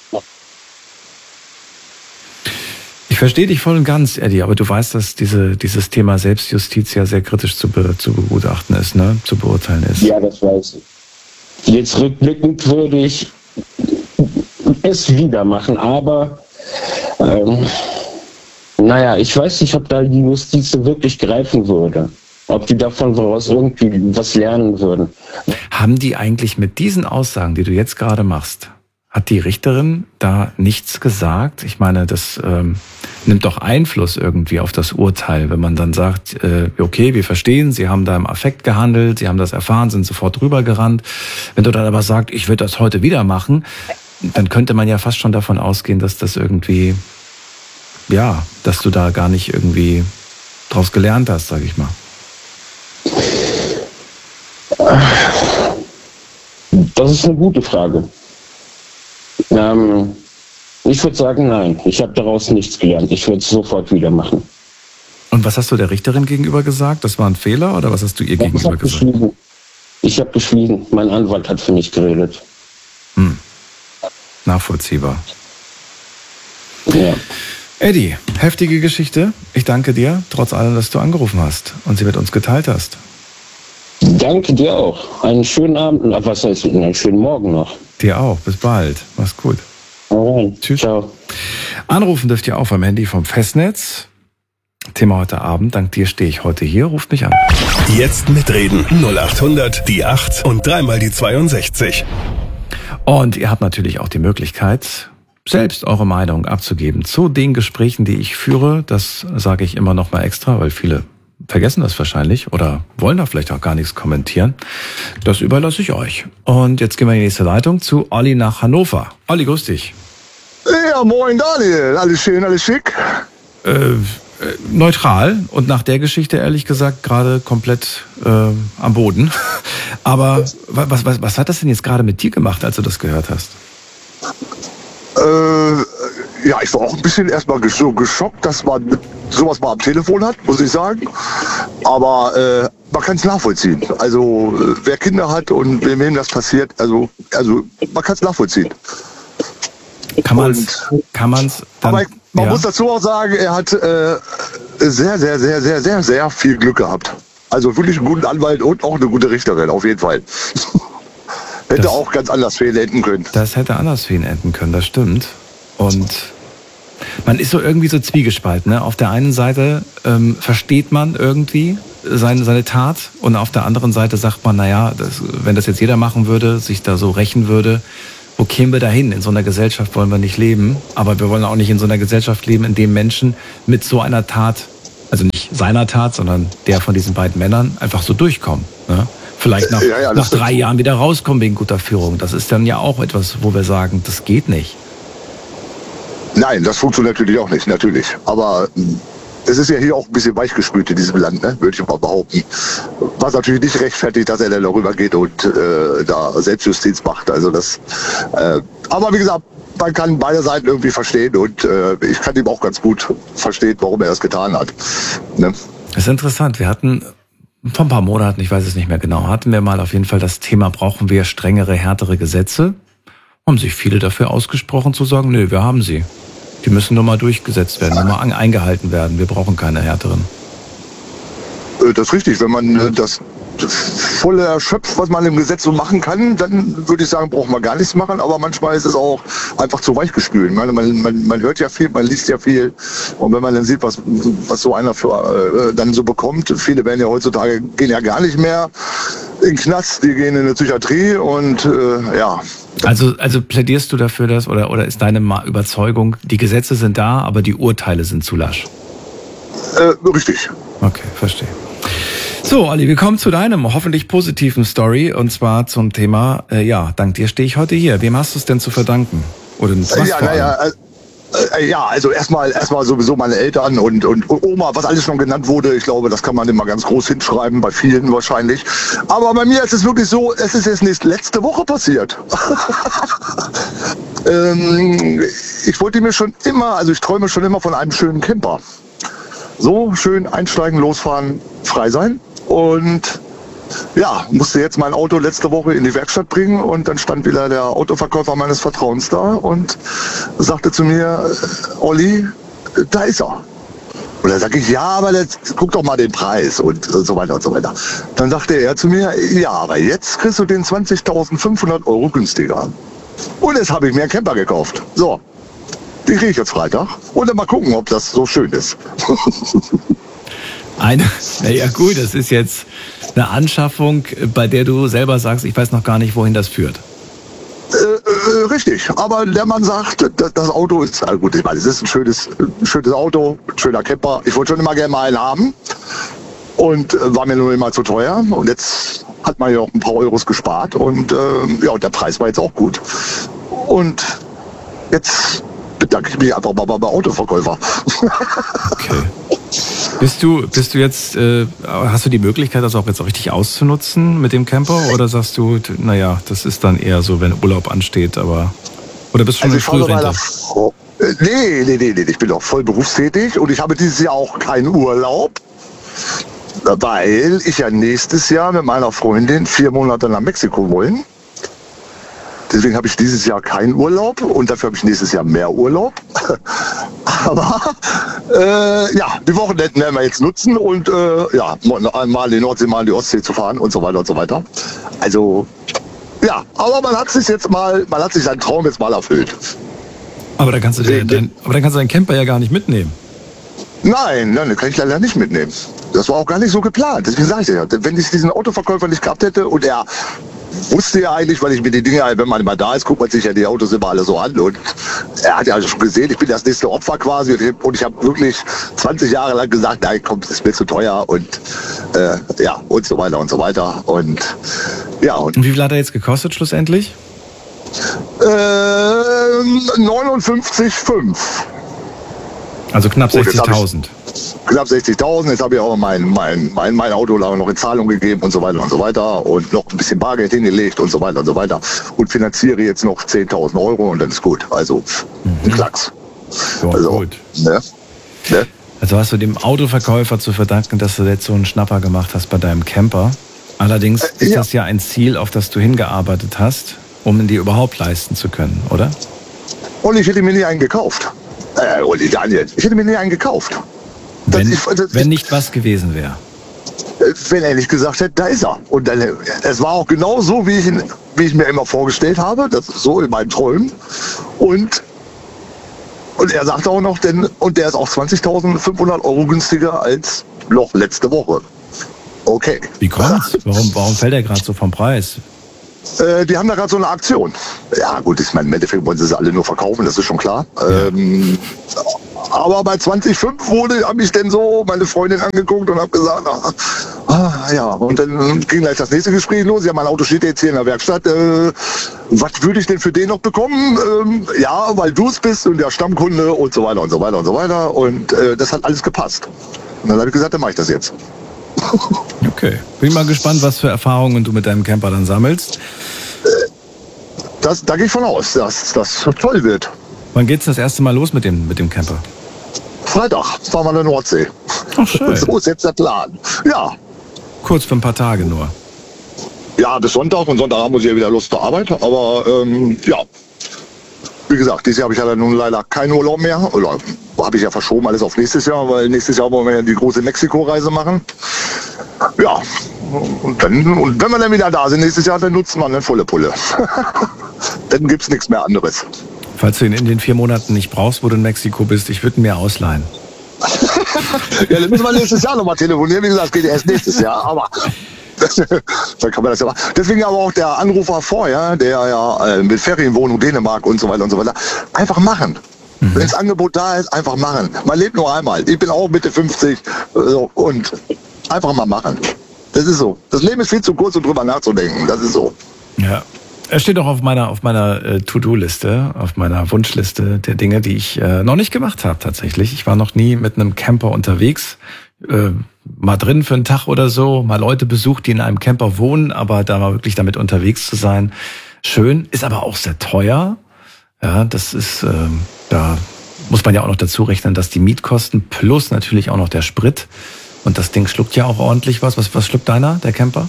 Ich verstehe dich voll und ganz, Eddie, aber du weißt, dass dieses Thema Selbstjustiz ja sehr kritisch zu begutachten ist, ne? Zu beurteilen ist. Ja, das weiß ich. Jetzt rückblickend würde ich es wieder machen, aber ich weiß nicht, ob da die Justiz wirklich greifen würde. Ob die davon woraus irgendwie was lernen würden. Haben die eigentlich mit diesen Aussagen, die du jetzt gerade machst, hat die Richterin da nichts gesagt? Ich meine, das nimmt doch Einfluss irgendwie auf das Urteil, wenn man dann sagt, okay, wir verstehen, Sie haben da im Affekt gehandelt, Sie haben das erfahren, sind sofort rübergerannt. Wenn du dann aber sagst, ich würde das heute wieder machen, dann könnte man ja fast schon davon ausgehen, dass das irgendwie, ja, dass du da gar nicht irgendwie draus gelernt hast, sag ich mal. Das ist eine gute Frage. Ich würde sagen, nein. Ich habe daraus nichts gelernt. Ich würde es sofort wieder machen. Und was hast du der Richterin gegenüber gesagt? Das war ein Fehler, oder was hast du ihr gegenüber gesagt? Ich habe geschwiegen. Mein Anwalt hat für mich geredet. Nachvollziehbar. Ja. Eddie, heftige Geschichte. Ich danke dir, trotz allem, dass du angerufen hast und sie mit uns geteilt hast. Danke dir auch. Einen schönen Abend, was heißt, einen schönen Morgen noch. Dir auch. Bis bald. Mach's gut. Alright. Tschüss. Ciao. Anrufen dürft ihr auch vom Handy vom Festnetz. Thema heute Abend. Dank dir stehe ich heute hier. Ruft mich an. Jetzt mitreden. 0800 die 8 und dreimal die 62. Und ihr habt natürlich auch die Möglichkeit, selbst eure Meinung abzugeben zu den Gesprächen, die ich führe. Das sage ich immer noch mal extra, weil viele vergessen das wahrscheinlich oder wollen da vielleicht auch gar nichts kommentieren. Das überlasse ich euch. Und jetzt gehen wir in die nächste Leitung zu Olli nach Hannover. Olli, grüß dich. Ja, moin Daniel. Alles schön, alles schick? Neutral und nach der Geschichte ehrlich gesagt gerade komplett am Boden. Aber was hat das denn jetzt gerade mit dir gemacht, als du das gehört hast? Ja, ich war auch ein bisschen erstmal so geschockt, dass man sowas mal am Telefon hat, muss ich sagen. Aber man kann es nachvollziehen. Also wer Kinder hat und wem das passiert, also man kann es nachvollziehen. Kann man's dann, aber man muss dazu auch sagen, er hat sehr viel Glück gehabt. Also wirklich einen guten Anwalt und auch eine gute Richterin, auf jeden Fall. Hätte auch ganz anders für ihn enden können. Das hätte anders für ihn enden können, das stimmt. Und man ist so irgendwie so zwiegespalten. Ne? Auf der einen Seite versteht man irgendwie seine Tat und auf der anderen Seite sagt man, naja, wenn das jetzt jeder machen würde, sich da so rächen würde, Wo kämen wir dahin? In so einer Gesellschaft wollen wir nicht leben, aber wir wollen auch nicht in so einer Gesellschaft leben, in dem Menschen mit so einer Tat, also nicht seiner Tat, sondern der von diesen beiden Männern, einfach so durchkommen. Ne? Vielleicht nach 3 Jahren wieder rauskommen wegen guter Führung. Das ist dann ja auch etwas, wo wir sagen, das geht nicht. Nein, das funktioniert natürlich auch nicht, natürlich. Aber es ist ja hier auch ein bisschen weichgespült in diesem Land, ne? Würde ich mal behaupten. Was natürlich nicht rechtfertigt, dass er dann darüber geht und da Selbstjustiz macht. Also das. Aber wie gesagt, man kann beide Seiten irgendwie verstehen und ich kann ihm auch ganz gut verstehen, warum er das getan hat. Ne? Das ist interessant. Wir hatten vor ein paar Monaten, ich weiß es nicht mehr genau, hatten wir mal auf jeden Fall das Thema, brauchen wir strengere, härtere Gesetze? Haben sich viele dafür ausgesprochen zu sagen, nö, wir haben sie. Die müssen nur mal durchgesetzt werden, nur mal eingehalten werden. Wir brauchen keine härteren. Das ist richtig. Wenn man das volle erschöpft, was man im Gesetz so machen kann, dann würde ich sagen, braucht man gar nichts machen. Aber manchmal ist es auch einfach zu weichgespült. Man hört ja viel, man liest ja viel. Und wenn man dann sieht, was so einer dann so bekommt, viele werden ja heutzutage, gehen ja gar nicht mehr in den Knast, die gehen in eine Psychiatrie und ja. Also plädierst du dafür, dass, oder ist deine Überzeugung, die Gesetze sind da, aber die Urteile sind zu lasch? Richtig. Okay, verstehe. So, Olli, wir kommen zu deinem hoffentlich positiven Story und zwar zum Thema, dank dir stehe ich heute hier. Wem hast du es denn zu verdanken? Oder also erstmal sowieso meine Eltern und Oma, was alles schon genannt wurde. Ich glaube, das kann man immer ganz groß hinschreiben, bei vielen wahrscheinlich. Aber bei mir ist es wirklich so, es ist jetzt nicht letzte Woche passiert. Ich träume schon immer von einem schönen Camper. So schön einsteigen, losfahren, frei sein. Und ja, musste jetzt mein Auto letzte Woche in die Werkstatt bringen und dann stand wieder der Autoverkäufer meines Vertrauens da und sagte zu mir, Olli, da ist er. Und dann sage ich, ja, aber guck doch mal den Preis und so weiter und so weiter. Dann sagte er zu mir, ja, aber jetzt kriegst du den 20.500 Euro günstiger. Und jetzt habe ich mir einen Camper gekauft. So, die kriege ich jetzt Freitag und dann mal gucken, ob das so schön ist. Naja gut, das ist jetzt eine Anschaffung, bei der du selber sagst, ich weiß noch gar nicht, wohin das führt. Richtig, aber der Mann sagt, das Auto ist, gut, ich meine, es ist ein schönes Auto, ein schöner Camper. Ich wollte schon immer gerne mal einen haben und war mir nur immer zu teuer. Und jetzt hat man ja auch ein paar Euros gespart und und der Preis war jetzt auch gut. Und jetzt bedanke ich mich einfach mal beim Autoverkäufer. Okay. Bist du jetzt, hast du die Möglichkeit, das auch jetzt richtig auszunutzen mit dem Camper? Oder sagst du, naja, das ist dann eher so, wenn Urlaub ansteht, oder bist du schon in Frührente? Nee, ich bin auch voll berufstätig und ich habe dieses Jahr auch keinen Urlaub, weil ich ja nächstes Jahr mit meiner Freundin 4 Monate nach Mexiko wollen. Deswegen habe ich dieses Jahr keinen Urlaub und dafür habe ich nächstes Jahr mehr Urlaub. Aber die Wochenenden werden wir jetzt nutzen und mal in die Nordsee, mal in die Ostsee zu fahren und so weiter und so weiter. Also ja, aber man hat sich seinen Traum jetzt mal erfüllt. Aber dann kannst du deinen Camper ja gar nicht mitnehmen. Nein, den kann ich leider nicht mitnehmen. Das war auch gar nicht so geplant. Deswegen sage ich ja, wenn ich diesen Autoverkäufer nicht gehabt hätte und er wusste ja eigentlich, weil ich mir die Dinge, wenn man immer da ist, guckt man sich ja die Autos immer alle so an und er hat ja schon gesehen, ich bin das nächste Opfer quasi und ich habe wirklich 20 Jahre lang gesagt, nein, komm, das ist mir zu teuer und und so weiter und so weiter und ja. Und wie viel hat er jetzt gekostet schlussendlich? 59,5. Also knapp 60.000. Knapp 60.000. Jetzt habe ich auch mein Auto noch in Zahlung gegeben und so weiter und noch ein bisschen Bargeld hingelegt und so weiter und finanziere jetzt noch 10.000 Euro und dann ist gut. Also ein Klacks. Ja, also, gut. Ne? Also hast du dem Autoverkäufer zu verdanken, dass du jetzt so einen Schnapper gemacht hast bei deinem Camper. Allerdings ist das ja ein Ziel, auf das du hingearbeitet hast, um ihn dir überhaupt leisten zu können, oder? Und ich hätte mir nie einen gekauft. Daniel, ich hätte mir nie einen gekauft. Wenn nicht was gewesen wäre. Wenn er nicht gesagt hätte, da ist er. Und dann, es war auch genau so, wie ich mir immer vorgestellt habe, das ist so in meinen Träumen. Und er sagte auch noch, und der ist auch 20.500 Euro günstiger als noch letzte Woche. Okay. Wie kommt's? Warum fällt er gerade so vom Preis? Die haben da gerade so eine Aktion. Ja gut, ich meine, im Endeffekt wollen sie es alle nur verkaufen, das ist schon klar. Aber bei 20,5 habe ich dann so meine Freundin angeguckt und habe gesagt, ja. Und dann ging gleich das nächste Gespräch los. Ja, mein Auto steht jetzt hier in der Werkstatt. Was würde ich denn für den noch bekommen? Ja, weil du es bist und der Stammkunde und so weiter und so weiter und so weiter. Und das hat alles gepasst. Und dann habe ich gesagt, dann mache ich das jetzt. Okay. Bin mal gespannt, was für Erfahrungen du mit deinem Camper dann sammelst. Da gehe ich von aus, dass das toll wird. Wann geht's das erste Mal los mit dem Camper? Freitag fahren wir an der Nordsee. Ach, schön. So ist jetzt der Plan. Ja. Kurz für ein paar Tage nur. Ja, bis Sonntag. Und Sonntag muss ich ja wieder Lust zur Arbeit. Aber ja. Wie gesagt, dieses Jahr habe ich ja dann nun leider keinen Urlaub mehr. Oder habe ich ja verschoben alles auf nächstes Jahr, weil nächstes Jahr wollen wir ja die große Mexiko-Reise machen. Ja. Und wenn wir dann wieder da sind nächstes Jahr, dann nutzen wir eine volle Pulle. Dann gibt's nichts mehr anderes. Falls du ihn in den 4 Monaten nicht brauchst, wo du in Mexiko bist, ich würde ihn mir ausleihen. Ja, dann müssen wir nächstes Jahr nochmal telefonieren. Wie gesagt, es geht erst nächstes Jahr, aber dann kann man das ja machen. Deswegen aber auch der Anrufer vorher, der ja mit Ferienwohnung Dänemark und so weiter, einfach machen. Wenn das Angebot da ist, einfach machen. Man lebt nur einmal. Ich bin auch Mitte 50 und einfach mal machen. Das ist so. Das Leben ist viel zu kurz, um drüber nachzudenken. Das ist so. Ja. Er steht auch auf meiner To-Do-Liste, auf meiner Wunschliste der Dinge, die ich noch nicht gemacht habe tatsächlich. Ich war noch nie mit einem Camper unterwegs, mal drin für einen Tag oder so, mal Leute besucht, die in einem Camper wohnen, aber da mal wirklich damit unterwegs zu sein, schön, ist aber auch sehr teuer. Ja, das ist, da muss man ja auch noch dazu rechnen, dass die Mietkosten plus natürlich auch noch der Sprit und das Ding schluckt ja auch ordentlich was. Was schluckt deiner, der Camper?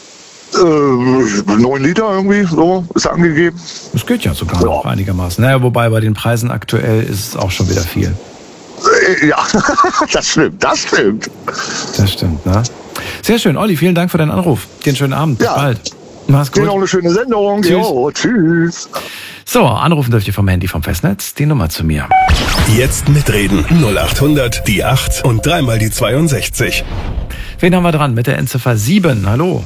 9 Liter irgendwie, so ist angegeben. Das geht ja sogar noch einigermaßen. Naja, wobei bei den Preisen aktuell ist es auch schon wieder viel. Ja, das stimmt. Das stimmt, ne? Sehr schön. Olli, vielen Dank für deinen Anruf. Dir einen schönen Abend. Bis bald. Mach's gut. Dir noch eine schöne Sendung. Tschüss. Jo, tschüss. So, anrufen dürft ihr vom Handy vom Festnetz. Die Nummer zu mir. Jetzt mitreden. 0800 die 8 und 3 mal die 62. Wen haben wir dran? Mit der Endziffer 7. Hallo.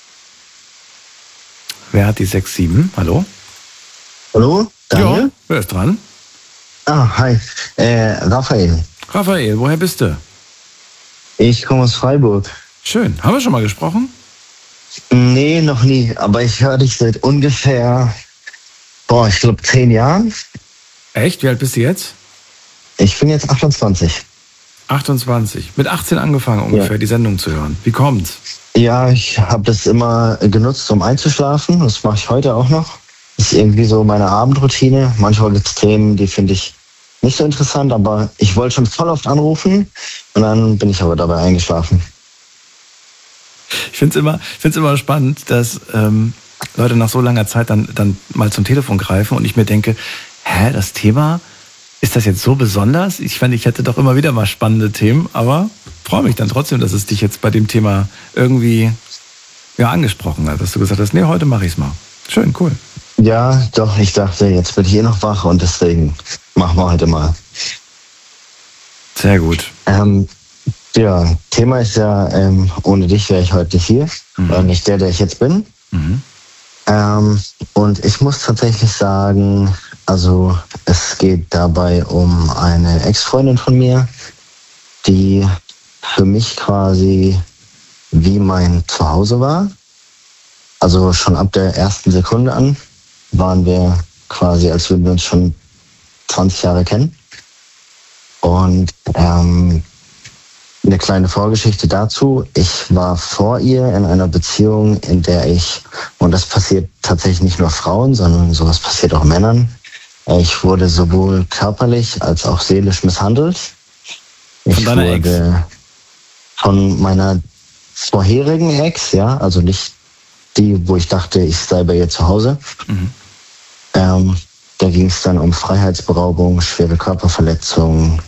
Wer hat die 67? Hallo? Hallo? Daniel? Ja, wer ist dran? Ah, hi. Raphael. Raphael, woher bist du? Ich komme aus Freiburg. Schön. Haben wir schon mal gesprochen? Nee, noch nie. Aber ich höre dich seit ungefähr, ich glaube 10 Jahren. Echt? Wie alt bist du jetzt? Ich bin jetzt 28. 28. Mit 18 angefangen ungefähr, die Sendung zu hören. Wie kommt's? Ja, ich habe das immer genutzt, um einzuschlafen. Das mache ich heute auch noch. Das ist irgendwie so meine Abendroutine. Manchmal gibt es Themen, die finde ich nicht so interessant, aber ich wollte schon voll oft anrufen und dann bin ich aber dabei eingeschlafen. Ich finde es immer spannend, dass Leute nach so langer Zeit dann mal zum Telefon greifen und ich mir denke, das Thema, ist das jetzt so besonders? Ich fand, ich hätte doch immer wieder mal spannende Themen, aber freue mich dann trotzdem, dass es dich jetzt bei dem Thema irgendwie angesprochen hat, dass du gesagt hast, nee, heute mache ich es mal. Schön, cool. Ja, doch, ich dachte, jetzt bin ich noch wach und deswegen machen wir heute mal. Sehr gut. Ja, Thema ist ja, ohne dich wäre ich heute nicht hier, oder nicht der ich jetzt bin. Und ich muss tatsächlich sagen, also es geht dabei um eine Ex-Freundin von mir, die für mich quasi wie mein Zuhause war. Also schon ab der ersten Sekunde an waren wir quasi, als würden wir uns schon 20 Jahre kennen. Und eine kleine Vorgeschichte dazu. Ich war vor ihr in einer Beziehung, in der ich, und das passiert tatsächlich nicht nur Frauen, sondern sowas passiert auch Männern, ich wurde sowohl körperlich als auch seelisch misshandelt. Von deiner Ex? Von meiner vorherigen Ex, ja, also nicht die, wo ich dachte, ich sei bei ihr zu Hause. Da ging es dann um Freiheitsberaubung, schwere Körperverletzung,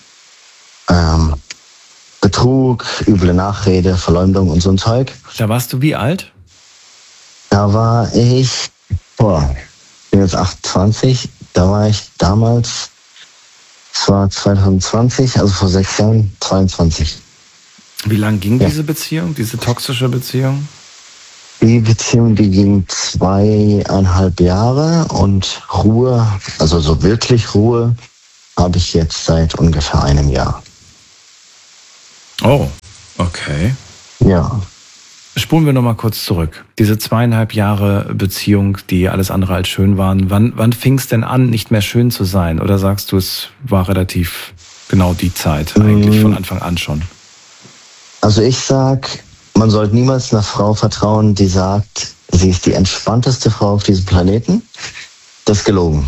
Betrug, üble Nachrede, Verleumdung und so ein Zeug. Da warst du wie alt? Da war ich, ich bin jetzt 28, da war ich damals, es war 2020, also vor 6 Jahren, 22. Wie lang ging diese Beziehung, diese toxische Beziehung? Die Beziehung, die ging 2,5 Jahre und Ruhe, also so wirklich Ruhe, habe ich jetzt seit ungefähr einem Jahr. Oh, okay. Ja. Spulen wir nochmal kurz zurück. Diese 2,5 Jahre Beziehung, die alles andere als schön waren, wann fing es denn an, nicht mehr schön zu sein? Oder sagst du, es war relativ genau die Zeit, eigentlich von Anfang an schon? Also ich sag, man sollte niemals einer Frau vertrauen, die sagt, sie ist die entspannteste Frau auf diesem Planeten. Das ist gelogen.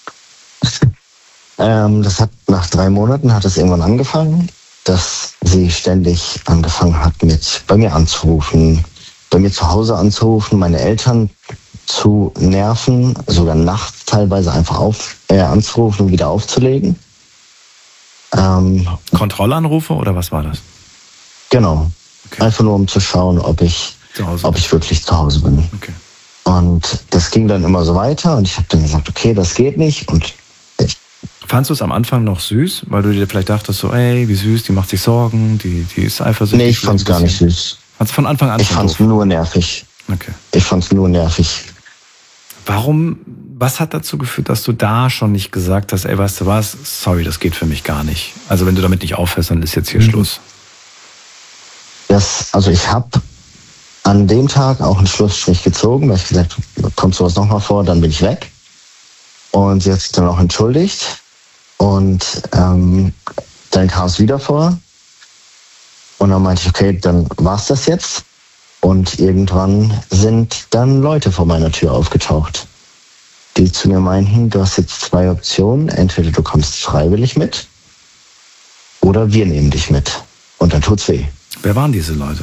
Das hat nach 3 Monaten hat es irgendwann angefangen, dass sie ständig angefangen hat, bei mir anzurufen, bei mir zu Hause anzurufen, meine Eltern zu nerven, sogar nachts teilweise einfach anzurufen und wieder aufzulegen. Kontrollanrufe oder was war das? Genau. Okay. Einfach nur, um zu schauen, ob ich wirklich zu Hause bin. Okay. Und das ging dann immer so weiter und ich habe dann gesagt, okay, das geht nicht. Und fandst du es am Anfang noch süß, weil du dir vielleicht dachtest so, ey, wie süß, die macht sich Sorgen, die ist eifersüchtig? Nee, ich fand's gar nicht süß. Fand's von Anfang an? Ich fand's nur nervig. Okay. Ich fand's nur nervig. Was hat dazu geführt, dass du da schon nicht gesagt hast, ey, weißt du was, sorry, das geht für mich gar nicht. Also wenn du damit nicht aufhörst, dann ist jetzt hier Schluss. Also ich habe an dem Tag auch einen Schlussstrich gezogen, weil ich gesagt habe, kommt sowas nochmal vor, dann bin ich weg. Und sie hat sich dann auch entschuldigt. Und dann kam es wieder vor. Und dann meinte ich, okay, dann war's das jetzt. Und irgendwann sind dann Leute vor meiner Tür aufgetaucht, die zu mir meinten, du hast jetzt 2 Optionen. Entweder du kommst freiwillig mit oder wir nehmen dich mit. Und dann tut's weh. Wer waren diese Leute?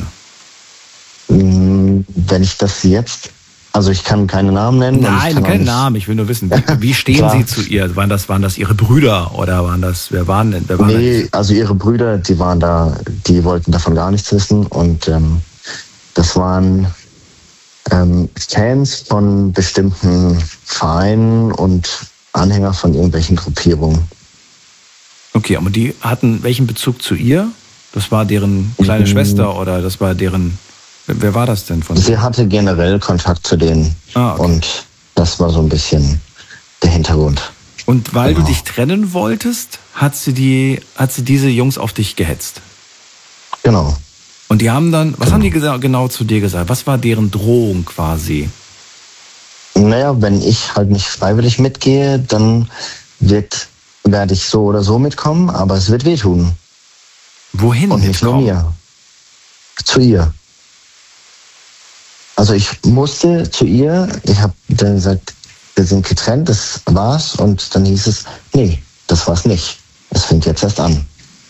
Wenn ich das jetzt... Also ich kann keine Namen nennen. Nein, keinen Namen. Ich will nur wissen, wie stehen sie zu ihr? Waren das ihre Brüder oder wer waren denn? Also ihre Brüder, die waren da, die wollten davon gar nichts wissen. Und das waren Fans von bestimmten Vereinen und Anhänger von irgendwelchen Gruppierungen. Okay, aber die hatten welchen Bezug zu ihr? Das war deren kleine Schwester oder das war deren... Wer war das denn von denen? Sie hatte generell Kontakt zu denen. Okay. Und das war so ein bisschen der Hintergrund. Und weil du dich trennen wolltest, hat sie diese Jungs auf dich gehetzt? Genau. Und die haben dann, was haben die genau zu dir gesagt? Was war deren Drohung quasi? Naja, wenn ich halt nicht freiwillig mitgehe, dann werde ich so oder so mitkommen, aber es wird wehtun. Wohin und nicht nur mir. Zu ihr. Also ich musste zu ihr, ich habe dann gesagt, wir sind getrennt, das war's. Und dann hieß es, nee, das war's nicht. Es fängt jetzt erst an.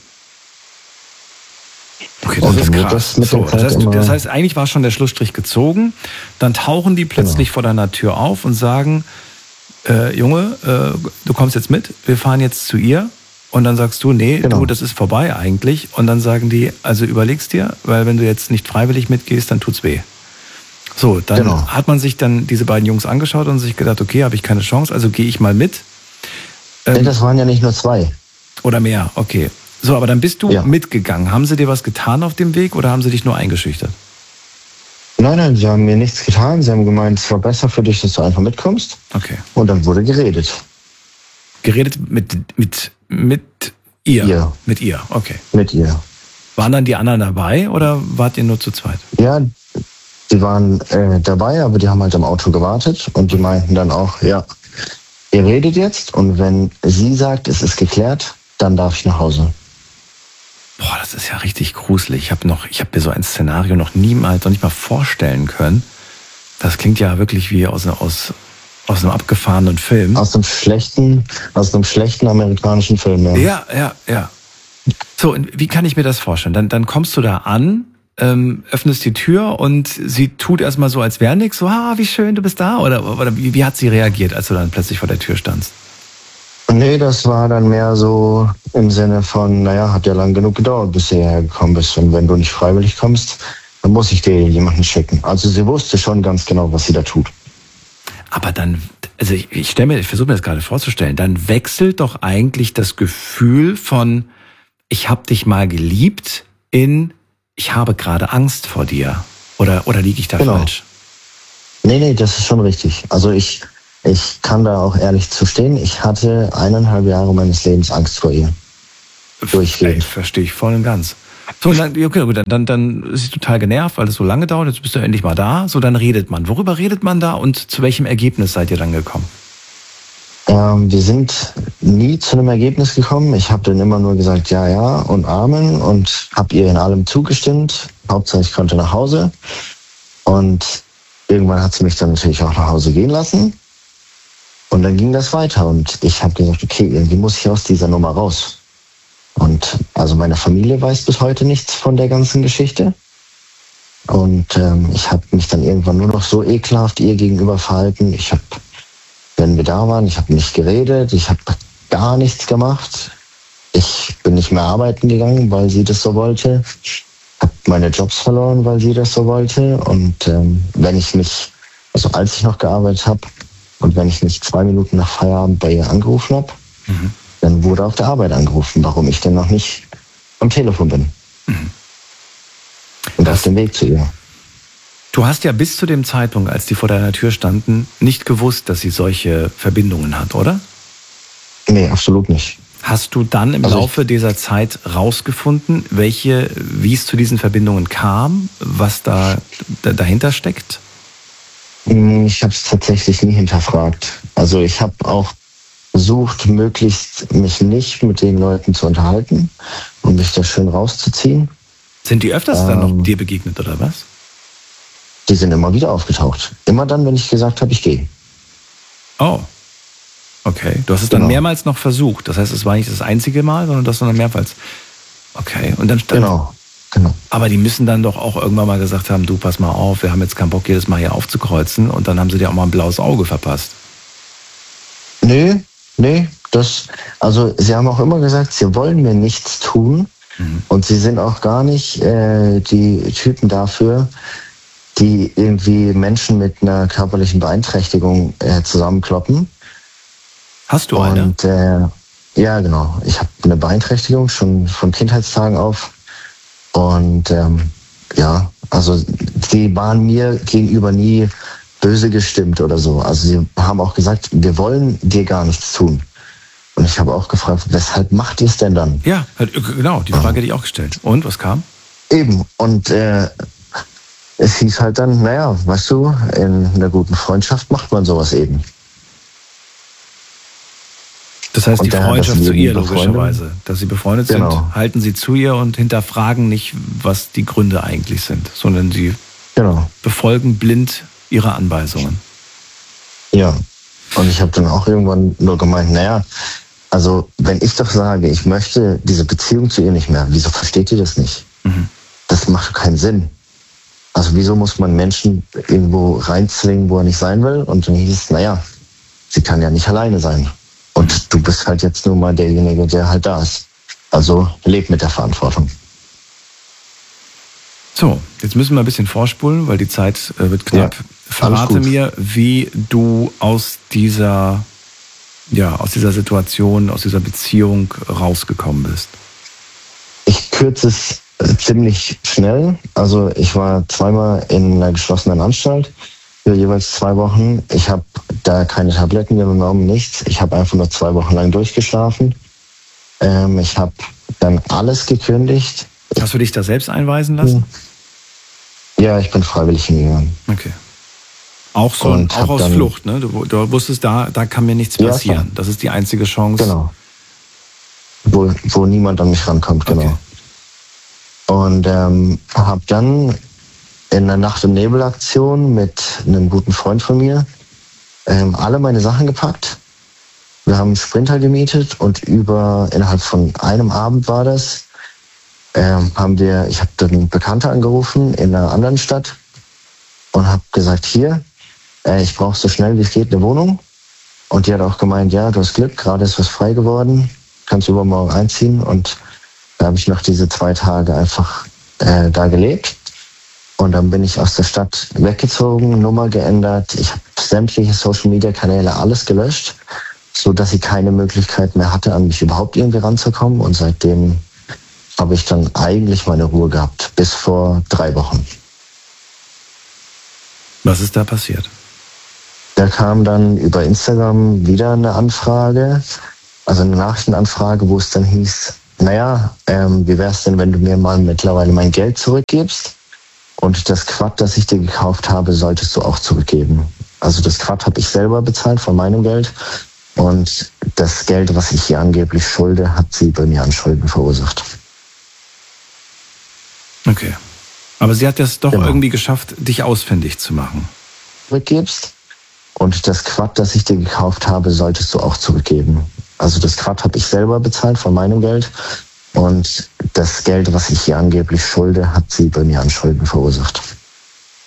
Okay, das ist krass. Das heißt, eigentlich war schon der Schlussstrich gezogen. Dann tauchen die plötzlich vor deiner Tür auf und sagen, Junge, du kommst jetzt mit, wir fahren jetzt zu ihr. Und dann sagst du, nee, du, das ist vorbei eigentlich. Und dann sagen die, also überlegst dir, weil wenn du jetzt nicht freiwillig mitgehst, dann tut's weh. So, dann hat man sich dann diese beiden Jungs angeschaut und sich gedacht, okay, habe ich keine Chance, also gehe ich mal mit. Nee, das waren ja nicht nur 2. Oder mehr, okay. So, aber dann bist du mitgegangen. Haben sie dir was getan auf dem Weg oder haben sie dich nur eingeschüchtert? Nein, sie haben mir nichts getan. Sie haben gemeint, es war besser für dich, dass du einfach mitkommst. Okay. Und dann wurde geredet. Geredet mit ihr? Ja. Mit ihr, okay. Mit ihr. Waren dann die anderen dabei oder wart ihr nur zu zweit? Ja, die waren dabei, aber die haben halt im Auto gewartet und die meinten dann auch, ja, ihr redet jetzt und wenn sie sagt, es ist geklärt, dann darf ich nach Hause. Boah, das ist ja richtig gruselig. Ich habe mir so ein Szenario noch nicht mal vorstellen können. Das klingt ja wirklich wie aus einem abgefahrenen Film. Aus einem schlechten amerikanischen Film, ja. Ja. So, und wie kann ich mir das vorstellen? Dann kommst du da an, öffnest die Tür und sie tut erstmal so, als wäre nichts, so, wie schön, du bist da, oder wie hat sie reagiert, als du dann plötzlich vor der Tür standst? Nee, das war dann mehr so im Sinne von, hat ja lang genug gedauert, bis du hierher gekommen bist und wenn du nicht freiwillig kommst, dann muss ich dir jemanden schicken. Also sie wusste schon ganz genau, was sie da tut. Aber dann, also ich versuche mir das gerade vorzustellen, dann wechselt doch eigentlich das Gefühl von, ich habe dich mal geliebt, in, ich habe gerade Angst vor dir. Oder liege ich da falsch? Nee, das ist schon richtig. Also ich kann da auch ehrlich zu stehen. Ich hatte 1,5 Jahre meines Lebens Angst vor ihr. Durchgehend. Verstehe ich voll und ganz. So, okay, dann ist sie total genervt, weil es so lange dauert. Jetzt bist du endlich mal da. So, dann redet man. Worüber redet man da und zu welchem Ergebnis seid ihr dann gekommen? Wir sind nie zu einem Ergebnis gekommen. Ich habe dann immer nur gesagt, ja und Amen und habe ihr in allem zugestimmt. Hauptsache ich konnte nach Hause. Und irgendwann hat sie mich dann natürlich auch nach Hause gehen lassen. Und dann ging das weiter. Und ich habe gesagt, okay, irgendwie muss ich aus dieser Nummer raus. Und also meine Familie weiß bis heute nichts von der ganzen Geschichte. Und ich habe mich dann irgendwann nur noch so ekelhaft ihr gegenüber verhalten. Wenn wir da waren, ich habe nicht geredet, ich habe gar nichts gemacht. Ich bin nicht mehr arbeiten gegangen, weil sie das so wollte. Habe meine Jobs verloren, weil sie das so wollte. Und als ich noch gearbeitet habe und wenn ich nicht 2 Minuten nach Feierabend bei ihr angerufen habe, dann wurde auf der Arbeit angerufen, warum ich denn noch nicht am Telefon bin. Und auf dem Weg zu ihr. Du hast ja bis zu dem Zeitpunkt, als die vor deiner Tür standen, nicht gewusst, dass sie solche Verbindungen hat, oder? Nee, absolut nicht. Hast du dann im Laufe dieser Zeit rausgefunden, wie es zu diesen Verbindungen kam, was da dahinter steckt? Ich habe es tatsächlich nie hinterfragt. Also ich habe auch versucht, möglichst mich nicht mit den Leuten zu unterhalten und mich da schön rauszuziehen. Sind die öfters dann noch dir begegnet, oder was? Die sind immer wieder aufgetaucht. Immer dann, wenn ich gesagt habe, ich gehe. Oh, okay. Du hast es dann mehrmals noch versucht. Das heißt, es war nicht das einzige Mal, sondern das dann mehrmals. Okay. Und dann Genau. Aber die müssen dann doch auch irgendwann mal gesagt haben, du, pass mal auf, wir haben jetzt keinen Bock, jedes Mal hier aufzukreuzen. Und dann haben sie dir auch mal ein blaues Auge verpasst. Nee. Sie haben auch immer gesagt, sie wollen mir nichts tun. Und sie sind auch gar nicht die Typen dafür, die irgendwie Menschen mit einer körperlichen Beeinträchtigung zusammenkloppen. Hast du eine? Und ja, genau. Ich habe eine Beeinträchtigung schon von Kindheitstagen auf. Und sie waren mir gegenüber nie böse gestimmt oder so. Also sie haben auch gesagt, wir wollen dir gar nichts tun. Und ich habe auch gefragt, weshalb macht ihr es denn dann? Ja, genau, die Frage hätte ich auch gestellt. Und, was kam? Eben, und es hieß halt dann, naja, weißt du, in einer guten Freundschaft macht man sowas eben. Das heißt, die Freundschaft zu ihr logischerweise, dass sie befreundet sind, Genau. halten sie zu ihr und hinterfragen nicht, was die Gründe eigentlich sind, sondern sie befolgen blind ihre Anweisungen. Ja, und ich habe dann auch irgendwann nur gemeint, naja, also wenn ich doch sage, ich möchte diese Beziehung zu ihr nicht mehr, wieso versteht ihr das nicht? Das macht keinen Sinn. Also wieso muss man Menschen irgendwo reinzwingen, wo er nicht sein will? Und dann hieß es, naja, sie kann ja nicht alleine sein. Und du bist halt jetzt nur mal derjenige, der halt da ist. Also leb mit der Verantwortung. So, jetzt müssen wir ein bisschen vorspulen, weil die Zeit wird knapp. Ja, Verrate mir, wie du aus dieser Situation, aus dieser Beziehung rausgekommen bist. Ich kürze es ziemlich schnell. Also ich war 2-mal in einer geschlossenen Anstalt für jeweils 2 Wochen. Ich habe da keine Tabletten genommen, nichts. Ich habe einfach nur 2 Wochen lang durchgeschlafen. Ich habe dann alles gekündigt. Hast du dich da selbst einweisen lassen? Ja, ich bin freiwillig hingegangen. Okay. Auch aus Flucht, ne? Du wusstest, da kann mir nichts passieren. Das ist die einzige Chance. Genau. Wo niemand an mich rankommt, genau. Okay. Und habe dann in einer Nacht- und Nebelaktion mit einem guten Freund von mir alle meine Sachen gepackt. Wir haben einen Sprinter gemietet und innerhalb von einem Abend war das, ich habe dann einen Bekannter angerufen in einer anderen Stadt und habe gesagt, hier, ich brauche so schnell wie es geht eine Wohnung. Und die hat auch gemeint, ja, du hast Glück, gerade ist was frei geworden, kannst übermorgen einziehen. Und da habe ich noch diese 2 Tage einfach da gelebt. Und dann bin ich aus der Stadt weggezogen, Nummer geändert. Ich habe sämtliche Social-Media-Kanäle, alles gelöscht, sodass sie keine Möglichkeit mehr hatte, an mich überhaupt irgendwie ranzukommen. Und seitdem habe ich dann eigentlich meine Ruhe gehabt, bis vor 3 Wochen. Was ist da passiert? Da kam dann über Instagram wieder eine Anfrage, also eine Nachrichtenanfrage, wo es dann hieß, naja, wie wär's denn, wenn du mir mal mittlerweile mein Geld zurückgibst? Und das Quad, das ich dir gekauft habe, solltest du auch zurückgeben. Also das Quad habe ich selber bezahlt von meinem Geld. Und das Geld, was ich ihr angeblich schulde, hat sie bei mir an Schulden verursacht. Okay. Aber sie hat es doch irgendwie geschafft, dich ausfindig zu machen. Zurückgibst. Und das Quad, das ich dir gekauft habe, solltest du auch zurückgeben. Also das Quad habe ich selber bezahlt von meinem Geld. Und das Geld, was ich ihr angeblich schulde, hat sie bei mir an Schulden verursacht.